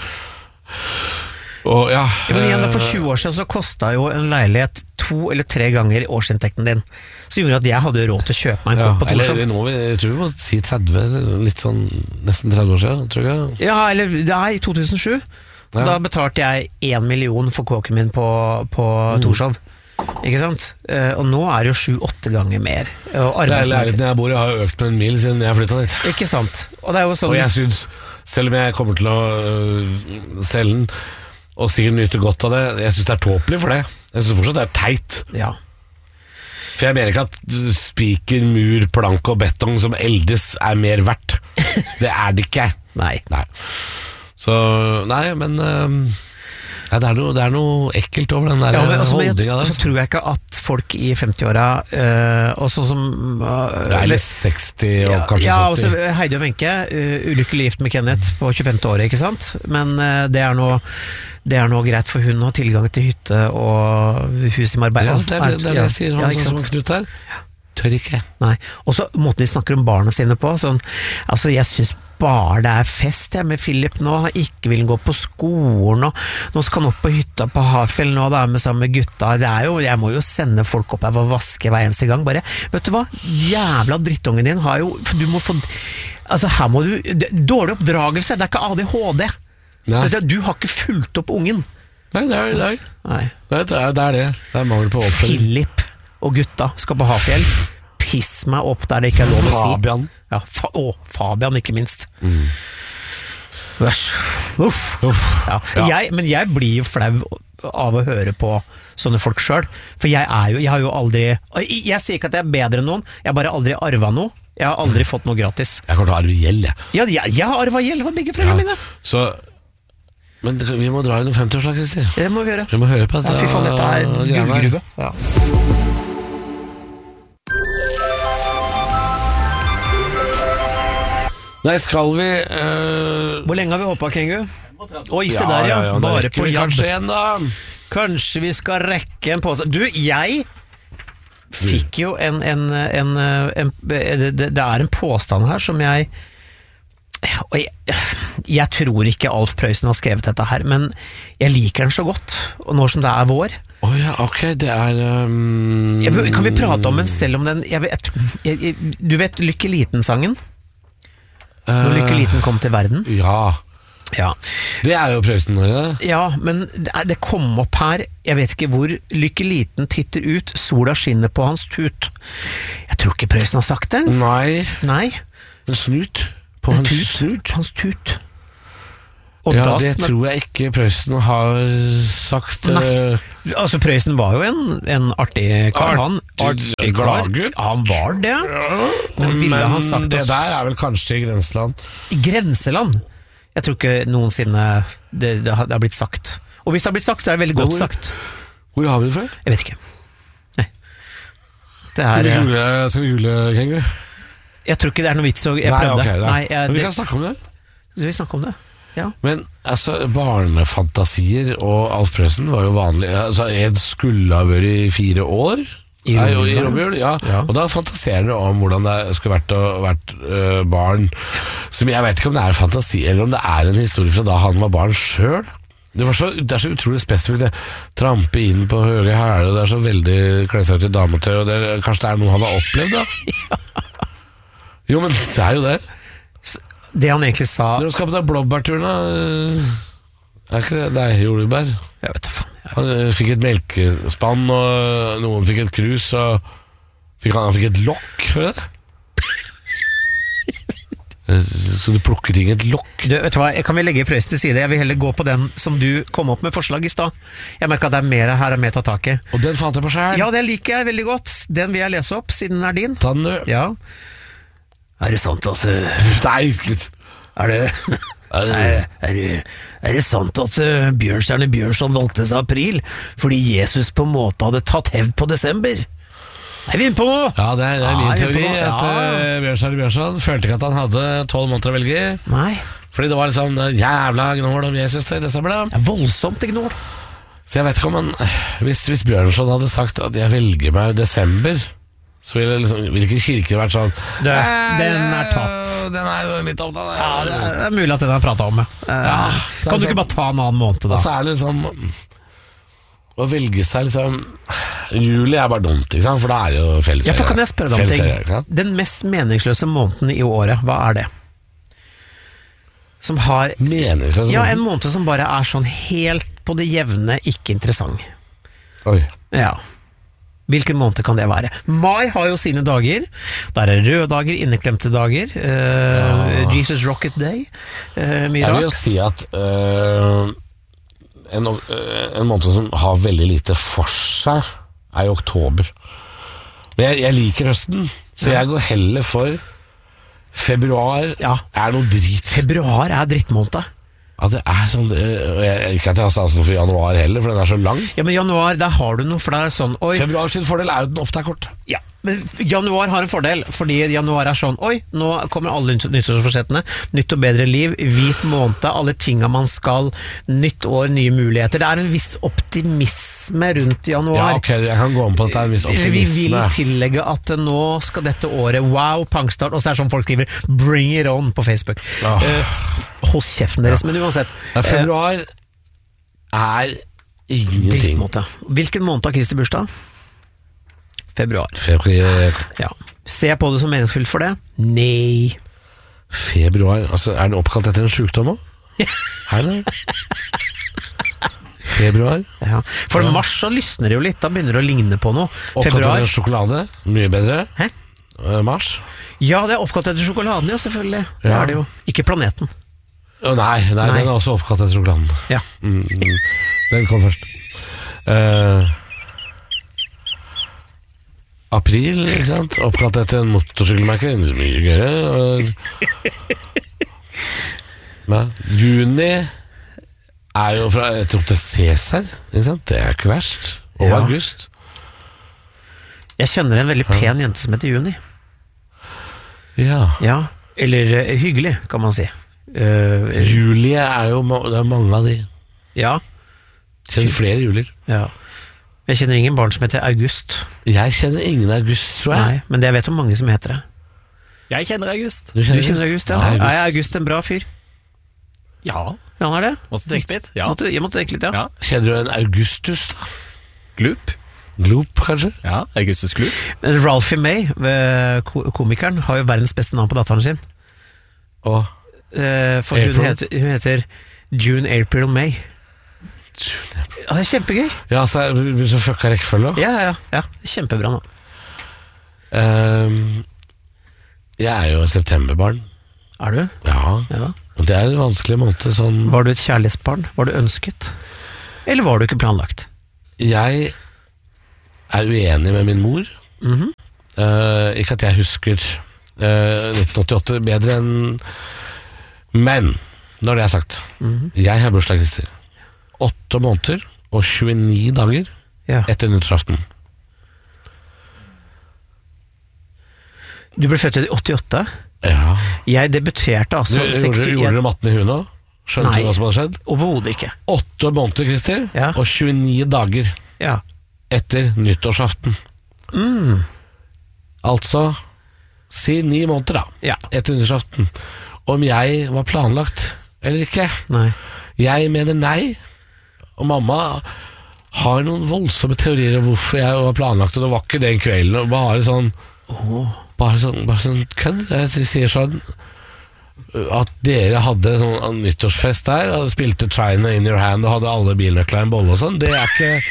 Og ja, ja men igjen, for tjue år siden så kostet jo en leilighet to eller tre ganger årsinntekten din. Så gjorde at jeg hadde råd til å kjøpe meg en ja, kopp på Torshov. eller nå, jeg tror vi må si tretti, litt sånn nesten tretti år siden, tror jeg. Ja, eller det er i to tusen og sju. Ja. Da betalte jeg én million for kåken min på, på mm. Torshov. Ikke sant? Uh, og nå er det jo sju-åtte ganger mer. Og leiligheten jeg bor i har jo økt med en mil siden jeg flyttet dit. Ikke sant? Og det er jo sånn. Og jeg synes, selv om jeg kommer til å uh, selge den, og sikkert nyte godt av det, jeg synes det er tåpelig for det. Jeg synes fortsatt det er teit. Ja. For jeg mener ikke at spiker, mur, plank og betong som eldes er mer verdt. Det er det ikke. Nei. Nei. Så, nei, men... Um, Ja, det, er noe, det er noe ekkelt over den der ja, holdninga der. Og så tror jeg ikke at folk i femti-åra, øh, og sånn som øh, ja, eller seksti og ja, kanskje ja, sytti. Også Heidi og Wenche, uh, ulykkelig gift med Kenneth på tjuefemte året, ikke sant? Men uh, det er noe det er noe greit for hun å ha tilgang til hytte og hus i Marbella. Ja, det er det, det, er det jeg sier, han ja, sånn som Knut her. Tør ikke. Nei, og så måten de snakker om barna sine på, sånn, altså jeg synes bare det er fest jeg, med Philip nå, han ikke vil gå på skolen, og nå skal han opp på hytta på Hafjell nå, da, med sammen med gutta, det er jo, jeg må jo sende folk opp her for å vaske hver eneste gang, bare, vet du hva, jævla drittungen din har jo, du må få, altså her må du, det, dårlig oppdragelse, det er ikke A D H D, du, du har ikke fulgt opp ungen. Nei, det er det, er. Nei. Det, er, det er det, det er mangel på oppfølging. Philip og gutta skal på Hafjell, piss meg opp der det ikke er lov å si. Fabian. Ja, fa å, Fabian ikke minst. Mm. Uff. Uff. Uff. Ja. Ja. Jeg, men jeg blir jo flau av å høre på sånne folk selv, for jeg er jo, jeg har jo aldri, jeg, jeg sier ikke at jeg er bedre enn noen, jeg har bare aldri arvet noe, jeg har aldri fått noe gratis. Jeg kommer til å arve gjeld, jeg. Ja, jeg, jeg har arvet gjeld for begge foreldrene Ja. mine. Så, men vi må dra i noen femti-årslag, Christer. Det må vi gjøre. Vi må høre på Ja, dette. fy faen, dette er gullgruve. Ja. Nei, skal vi uh... Hvor lenge har vi hoppet, Kengu? Oi, se ja, der, ja. ja, ja, Bare på jabb. Kanskje en, da. Kanskje vi skal rekke en påstand. Du, jeg fikk jo en, en, en, en, en det, det er en påstand her som jeg Og jeg, jeg tror ikke Alf Prøysen har skrevet dette her, men jeg liker den så godt, og nå som det er vår. Åh oh, ja, ok, det er um... jeg, Kan vi prate om den selv om den jeg vet, jeg, jeg, Du vet Lykke Liten-sangen? Når Lykke Liten kom til verden? Ja. Ja. Det er jo Prøysen, ikke? Ja, men det, er, det kom opp her, jeg vet ikke hvor, Lykke Liten titter ut, sola skinner på hans tut. Jeg tror ikke Prøysen har sagt det. Nei. Nei. En snut. På En hans tut. snut. Hans tut. Og Ja, da det snak- tror jeg ikke Prøysen har sagt. Nei. eh, Altså, Prøysen var jo en, en artig kar. Han, Artig artig kar. gladgutt. Ja, han var det. Men ville Men han sagt det oss- der er vel kanskje i grenseland. I grenseland? Jeg tror ikke noensinne det, det, har, det har blitt sagt. Og hvis det har blitt sagt, så er det veldig godt Hvor- sagt. Hvor har vi det fra? Jeg vet ikke. Nei. Det Skal er vi eh, jule, skal vi jule Kenguru? Jeg tror ikke det er noe vits å Jeg Nei, prøvde. ok, da. Nei, jeg, Men vi det, kan snakke om det. så vi snakker om det. Ja. Men altså, barnefantasier og Alf Prøysen var jo vanlig. Altså, Ed skulle ha vært i fire år. I Nei, jo, i Romjul, Romjul, ja. ja. Og da fantaserer dere om hvordan det skulle vært å vært øh, barn. Som jeg vet ikke om det er fantasi, eller om det er en historie fra da han var barn sjøl. Det, var så, det er så utrolig spesifikt. Det. Trampe inn på høye hæler, og det er så veldig kle seg ut i dametøy. Og det er, kanskje det er noe han har opplevd, da? Jo, men det er jo det. Det han egentlig sa Når du skal på den blåbærturen, da øh, er ikke det? Nei, jordbær. Jeg vet da faen. Jeg- Han øh, fikk et melkespann, og noen fikk et krus, og fikk han, han fikk et lokk, hører du det? Eh, Så du plukker ting i et lokk? Du, vet du hva, Kan vi legge Prøysen til side? Jeg vil heller gå på den som du kom opp med forslag i stad. Jeg merker at det er mer her er mer å ta tak i. Og den fant jeg på sjæl. Ja, det liker jeg veldig godt. Den vil jeg lese opp, siden den er din. Ta den, du. Ja. Er det sant at uh, Nei, litt. Er det Er det- er, er, det, er det sant at uh, Bjørnstjerne Bjørnson valgte seg april fordi Jesus på en måte hadde tatt hevn på desember? Er vi inne på noe? Ja, det er, det er Ja, min jeg er teori. på noe. At Ja. uh, Bjørnstjerne Bjørnson følte ikke at han hadde tolv måneder å velge i. Nei, Fordi det var liksom uh, jævla gnål om Jesus i desember, da. det er voldsomt ignor. Så jeg vet ikke om han Hvis, hvis Bjørnson hadde sagt at jeg velger meg desember, så ville, liksom, ville ikke kirken vært sånn Du, «Eh, den er tatt. Den er jo litt opptatt. Ja, det er, det er mulig at den har pratet om det. Eh, Ja, så er det kan du sånn- ikke bare ta en annen måned Og da? så er det liksom å velge seg liksom Juli er bare dumt, ikke sant? For da er det jo fellesferie. Ja, for kan jeg spørre deg om ting? Fellesferie, ikke sant? Den mest meningsløse måneden i året, hva er det? Som har Meningsløs Ja, en måned som bare er sånn helt på det jevne, ikke interessant. Oi. Ja. Hvilken måned kan det være? Mai har jo sine dager. Der er røde dager, inneklemte dager. eh, Jesus Rocket Day. eh, mye Jeg vil jo rart. si at øh, en, øh, en måned som har veldig lite for seg, er jo oktober. Men jeg, jeg liker høsten, så jeg går heller for februar. Ja. Er noe drit. Februar er drittmåned. Ja, det er sånn øh, og jeg, Ikke at jeg har sansen for januar heller, for den er så lang. Ja, men januar, der har du noe, for det er sånn Oi, Februar sin fordel er jo at den ofte er kort. ja, men januar har en fordel, fordi januar er sånn Oi, nå kommer alle nytt- nyttårsforsettene. Nytt og bedre liv, hvit måned, alle tinga man skal. Nytt år, nye muligheter. Det er en viss optimisme rundt januar. Ja, ok, jeg kan gå om på at det er en viss Eller vi vil optimisme. tillegge at nå skal dette året wow, pangstart, og så er det sånn folk skriver 'bring it on' på Facebook. Åh. Eh, hold kjeften deres, men uansett. Ja, februar er Eh, ingenting. drittmåned. Hvilken måned har Kristi bursdag? Februar. Februar, Ja. Ser jeg på det som meningsfylt for det? Nei. februar altså, Er den oppkalt etter en sykdom òg? Eller? Februar? Ja. For mars så lysner det jo litt, da begynner det å ligne på noe. Oppkalt etter Februar. en sjokolade? Mye bedre. Hæ? Eh, Mars? Ja, det er oppkalt etter sjokoladen, ja, selvfølgelig. Det Ja. er det jo. Ikke planeten. Å nei, nei, Nei. den er også oppkalt etter sjokoladen. Ja. Mm, mm. Den kom først. Eh, april, ikke sant? Oppkalt etter en motorsykkelmerke. Mye gøyere. og- Nei, juni er jo fra jeg tror det er Cæsar, ikke sant? Det er ikke verst. Og Ja. august. Jeg kjenner en veldig pen jente som heter Juni. Ja. Ja. Eller eh, hyggelig, kan man si. Eh, Julie er jo ma- det er mange av de. ja. Kjenner flere julier. ja. Jeg kjenner ingen barn som heter August. Jeg kjenner ingen august, tror jeg. Nei, men jeg vet om mange som heter det. Jeg kjenner August. Du kjenner August, ja. Ja, August. Er August en bra fyr? Ja. Ja, han er det. Måtte tenke litt. Ja. Måtte, jeg måtte tenke litt, ja. Ja. Kjenner du en Augustus, da? Gloop. Gloop, kanskje? Ja, Augustus Gloop. Men Ralphie May, ved ko- komikeren, har jo verdens beste navn på datteren sin. Og Eh, for hun April? heter, hun heter June April May. Ja, det er kjempegøy. Ja, så er det så fucka rekkefølge. Ja, ja, ja. Kjempebra nå. Um, jeg er jo septemberbarn. Er du? Ja, Ja. og det er en vanskelig måned. Sånn. Var du et kjærlighetsbarn? Var du ønsket? Eller var du ikke planlagt? Jeg er uenig med min mor. Mhm. Eh, ikke at jeg husker eh, nitten åttiåtte bedre enn. Men når det er sagt, jeg har bursdag, Christer. Åtte måneder og tjueni dager Ja. etter nyttårsaften. Du ble født i åttiåtte. Ja. Jeg debuterte Du, altså gjorde, seks- gjorde du matten i huet nå? Skjønte Nei. du hva som hadde skjedd? Overhodet ikke. Åtte måneder, Christer, Ja. og tjueni dager Ja. etter nyttårsaften. Mm. Altså, si ni måneder da, Ja. etter nyttårsaften. Om jeg var planlagt eller ikke. Nei. Jeg mener nei. Og mamma har noen voldsomme teorier om hvorfor jeg var planlagt, og det var ikke den kvelden. Og bare sånn Bare sånn, bare sånn kødd. Jeg sier sånn at dere hadde sånn nyttårsfest der og spilte China in your hand og hadde alle bilnøkler i en bolle og sånn. Det er ikke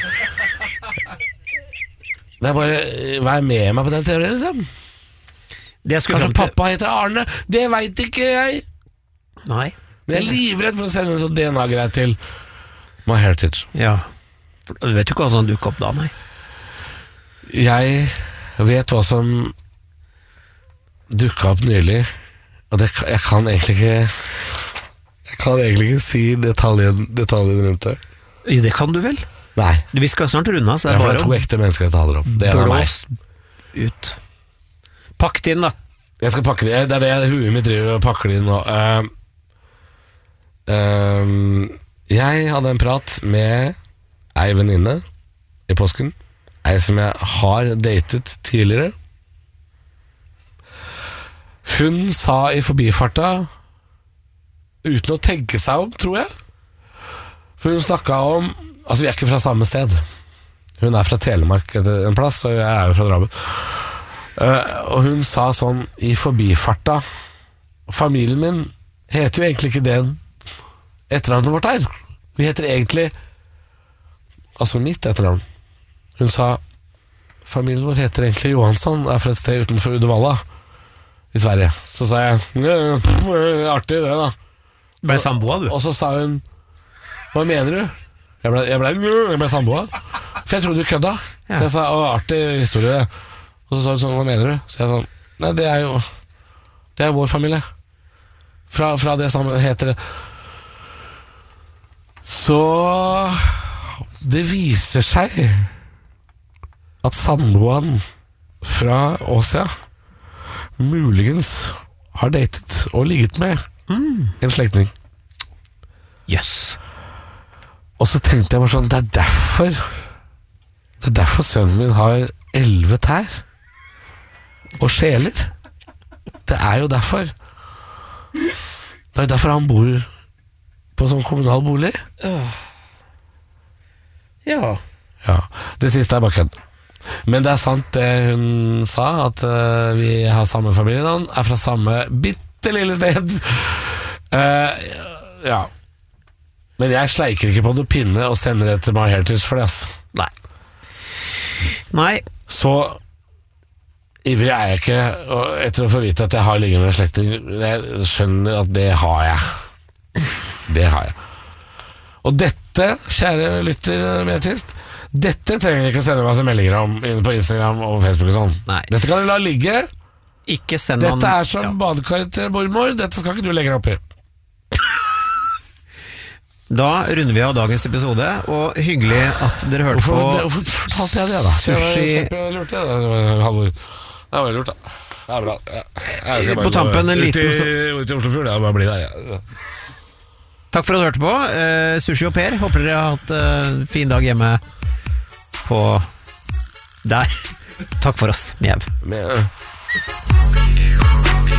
Det er bare vær med meg på den teorien, liksom. Det jeg skulle Kanskje fram til pappa heter Arne. Det veit ikke jeg. Nei. Men jeg er livredd for å sende en sånn D N A-greie til My Heritage. Ja. For Du vet jo ikke hva som dukker opp da, nei. Jeg vet hva som dukka opp nylig, og det, jeg kan egentlig ikke Jeg kan egentlig ikke si detaljen, detaljen rundt det. Jo, det kan du vel? Nei. Vi skal snart runde av, så Det det er er for bare to å ekte mennesker jeg taler om. Det er en av meg. blås ut. Pakk det inn, da. Jeg skal pakke det. Det er det huet mitt driver og pakker det inn nå. Uh, uh, jeg hadde en prat med ei venninne i påsken. Ei som jeg har datet tidligere. Hun sa i forbifarta, uten å tenke seg om, tror jeg. For hun snakka om Altså, vi er ikke fra samme sted. Hun er fra Telemark en plass, og jeg er jo fra Drammen. Uh, og hun sa sånn i forbifarta, familien min heter jo egentlig ikke det etternavnet vårt her. Vi heter egentlig altså mitt etternavn. Hun sa familien vår heter egentlig Johansson, er fra et sted utenfor Uddevalla i Sverige. Så sa jeg artig det, da. Ble samboa, du. Og så sa hun hva mener du? Jeg ble, jeg ble, jeg ble samboa. For jeg trodde du kødda. Ja. Så jeg sa å, artig historie. Og så sa hun sånn, hva mener du? Så jeg sånn, nei, det er jo det er vår familie. Fra, fra det samme heter det. Så det viser seg at samboeren fra Åsia muligens har datet og ligget med Mm. en slektning. Jøss. Og så tenkte jeg bare sånn, det er derfor Det er derfor sønnen min har elleve tær og sjeler. Det er jo derfor. Det er jo derfor han bor på sånn kommunal bolig. Ja. Ja, det siste er bare kødd. Men det er sant det hun sa, at uh, vi har samme familienavn, er fra samme bitte lille sted. Uh, ja. Men jeg sleiker ikke på noe pinne og sender det til My Heritage for det, altså. Nei. Nei. Så ivrig er jeg ikke, og etter å få vite at jeg har liggende slektning, jeg skjønner at det har jeg. Det har jeg. Og dette, kjære lytter med artist, dette trenger jeg ikke å sende meg som meldinger om inne på Instagram og Facebook og sånn. Nei. Dette kan du la ligge. Ikke send Dette han er som ja. badekar til mormor. Dette skal ikke du legge deg opp i. Da runder vi av dagens episode, og hyggelig at dere hørte Hvorfor, på det, hvorfor fortalte jeg det, da? Sushi. Det var kjempelurt, det. Det var Halvor. Det var lurt, da. Det er bra. Jeg, jeg skal bare På tampen, en gå liten ut i, så- ut i Oslofjord. Jeg bare bli der, jeg. Takk for at du hørte på. Uh, Sushi og Per, håper dere har hatt en uh, fin dag hjemme på der. Takk for oss, Mjev. Med,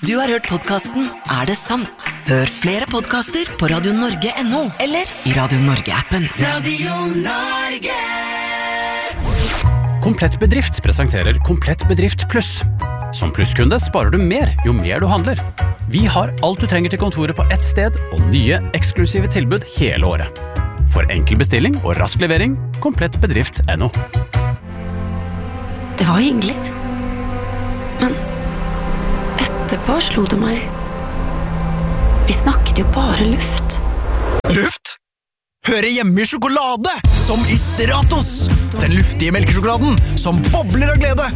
Du har hørt podcasten Er det sant? Hør flere podcaster på radio norge punktum no eller i Radio Norge-appen. Radio Norge! Komplett Bedrift presenterer Komplett Bedrift Pluss. Som plusskunde sparer du mer jo mer du handler. Vi har alt du trenger til kontoret på ett sted, og nye, eksklusive tilbud hele året. For enkel bestilling og rask levering, komplett bedrift punktum no. Det var hyggelig. Men etterpå slo det meg. Vi snakket jo bare luft. Luft? Høre hjemme i sjokolade, som i Stratos. Den luftige melkesjokoladen, som bobler av glede.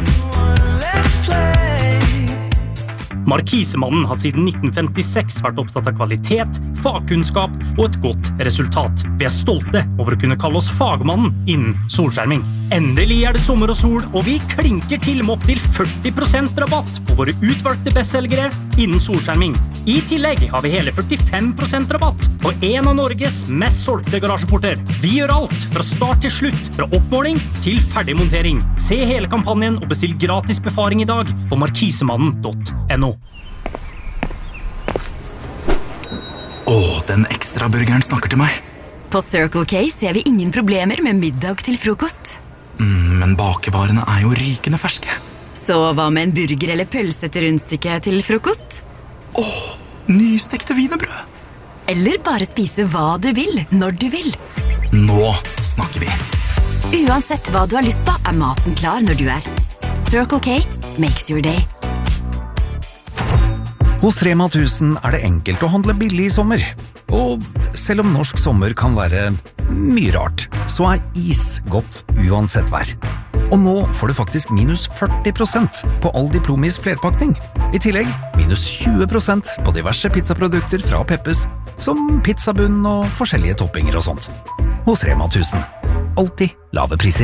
Markisemannen har siden nitten femtiseks vært opptatt av kvalitet, fagkunnskap og et godt resultat. Vi er stolte over å kunne kalle oss fagmannen innen solskjerming. Endelig er det sommer og sol, og vi klinker til med opp til førti prosent rabatt på våre utvalgte bestselgere innen solskjerming. I tillegg har vi hele førtifem prosent rabatt på en av Norges mest solgte garasjeporter. Vi gjør alt fra start til slutt, fra oppmåling til ferdigmontering. Se hele kampanjen og bestill gratis befaring i dag på markisemannen punktum no. Åh, den ekstra burgeren snakker til meg. På Circle K ser vi ingen problemer med middag til frokost. Mm, men bakevarene er jo rykende ferske. Så hva med en burger eller pølse til rundstykke til frokost? Åh, nystekte wienerbrød. Eller bare spise hva du vil, når du vil. Nå snakker vi. Uansett hva du har lyst på, er maten klar når du er. Circle K makes your day. Hos Rema tusen er det enkelt å handle billig i sommer. Og selv om norsk sommer kan være mye rart, så er is godt uansett vær. Og nå får du faktisk minus førti prosent på all Diplomis flerpakning. I tillegg minus tjue prosent på diverse pizzaprodukter fra Peppes, som pizzabunn og forskjellige toppinger og sånt. Hos Rema tusen. Alltid lave priser.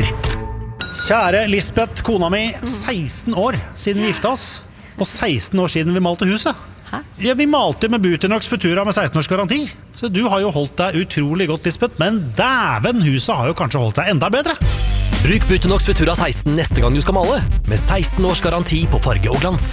Kjære Lisbeth, kona mi, seksten år siden vi gifta oss. Og seksten år siden vi malte huset. Hæ? Ja, vi malte med Buternox Futura med seksten års garanti. Så du har jo holdt deg utrolig godt, Lisbeth. Men dæven, huset har jo kanskje holdt seg enda bedre. Bruk Buternox Futura seksten neste gang du skal male. Med seksten års garanti på farge og glans.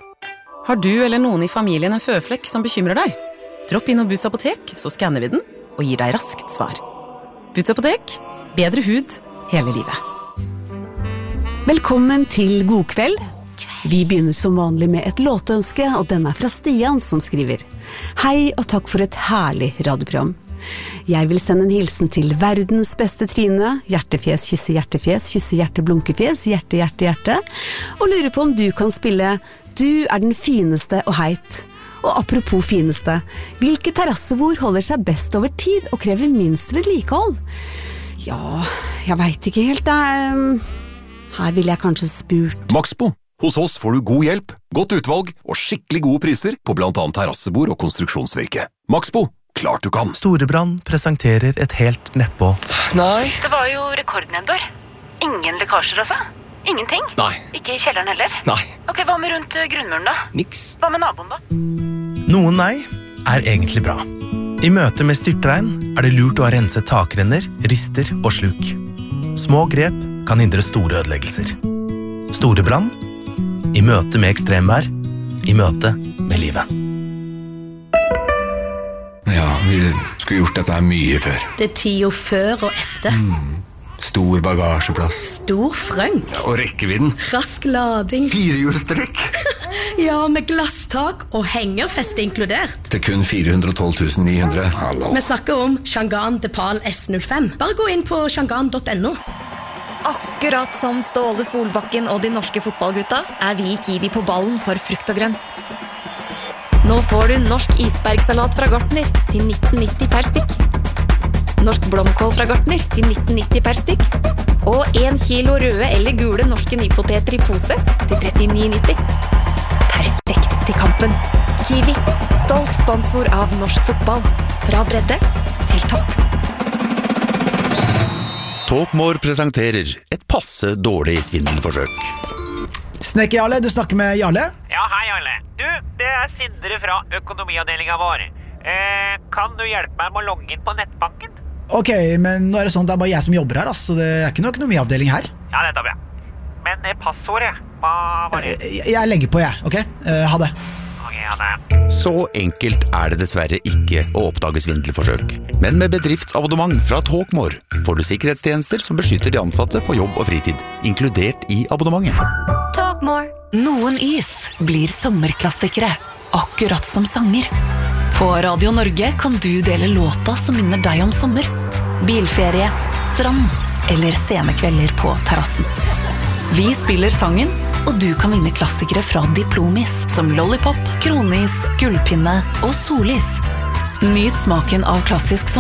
Har du eller noen i familien en føflekk som bekymrer deg? Dropp inn og Butts apotek, så skanner vi den og gir deg raskt svar. Butts apotek. Bedre hud hele livet. Velkommen til God kveld. Vi begynner som vanlig med et låtønske, og den er fra Stian som skriver: Hei og takk for et herlig radioprogram. Jeg vil sende en hilsen til verdens beste Trine, hjertefjes, kysse hjertefjes, kysse hjerte, blunkefjes, hjerte, hjerte, hjerte, og lurer på om du kan spille Du er den fineste og heit. Og apropos fineste, hvilke terrassebord holder seg best over tid og krever minst vedlikehold? Ja, jeg vet ikke helt, da. Her vil jeg kanskje spurt Maxbo. Hos oss får du god hjelp, godt utvalg og skikkelig gode priser på blant annet terrassebord og konstruksjonsvirke. Maxbo, klart du kan. Storebrand presenterer et helt nedpå. Nei. Det var jo rekordnedbør. Ingen lekkasjer altså? Ingenting? Nei. Ikke i kjelleren heller? Nei. Ok, hva med rundt grunnmuren da? Niks. Hva med naboen da? Noen nei er egentlig bra. I møte med styrtregn er det lurt å ha renset takrenner, rister og sluk. Små grep kan hindre store ødeleggelser. Storebrand i møte med ekstremvær, i møte med livet. Ja, vi skulle gjort dette mye før. Det er tida før og etter. Mm. Stor bagasjeplass. Stor frøng. Ja, og rekkevidden. Rask lading. Firehjulstrekk. Ja, med glasstak og hengerfeste inkludert. Til kun fire hundre og tolv tusen ni hundre. Hallo. Vi snakker om Shangan Depal S null fem. Bare gå inn på shangan punktum no. Akkurat som Ståle Solbakken og de norske fotballgutta er vi i Kiwi på ballen for frukt og grønt. Nå får du norsk isbergsalat fra Gartner til nitten nitti per stykk. Norsk blomkål fra Gartner til nitten nitti per stykk. Og en kilo røde eller gule norske nypoteter i pose til trettini nitti. Perfekt til kampen. Kiwi, stolt sponsor av norsk fotball. Fra bredde til topp. Talkmore presenterer et passe dårlig svindelforsøk. Snekker Jarle, du snakker med Jarle? Ja, hei Jarle. Du, det er Sindre fra økonomiavdelingen vår. Eh, kan du hjelpe meg med å logge inn på nettbanken? Ok, men nå er det sånn at det er bare jeg som jobber her, altså. Det er ikke noe økonomiavdeling her. Ja, det er bra. Men eh, passordet, hva var det? Jeg, jeg legger på, jeg, ok? Uh, ha det. Ok, ha det. Så enkelt er det dessverre ikke å oppdage svindelforsøk. Men med bedriftsabonnement fra Talkmore får du sikkerhetstjenester som beskytter de ansatte på jobb og fritid, inkludert i abonnementet. Talkmore. Noen is blir sommerklassikere, akkurat som sanger. På Radio Norge kan du dele låta som minner deg om sommer. Bilferie, strand eller scenekvelder på terrassen. Vi spiller sangen, og du kan vinne klassikere fra Diplomis, som Lollipop, Kronis, Gullpinne og Solis. Nyt smaken av klassisk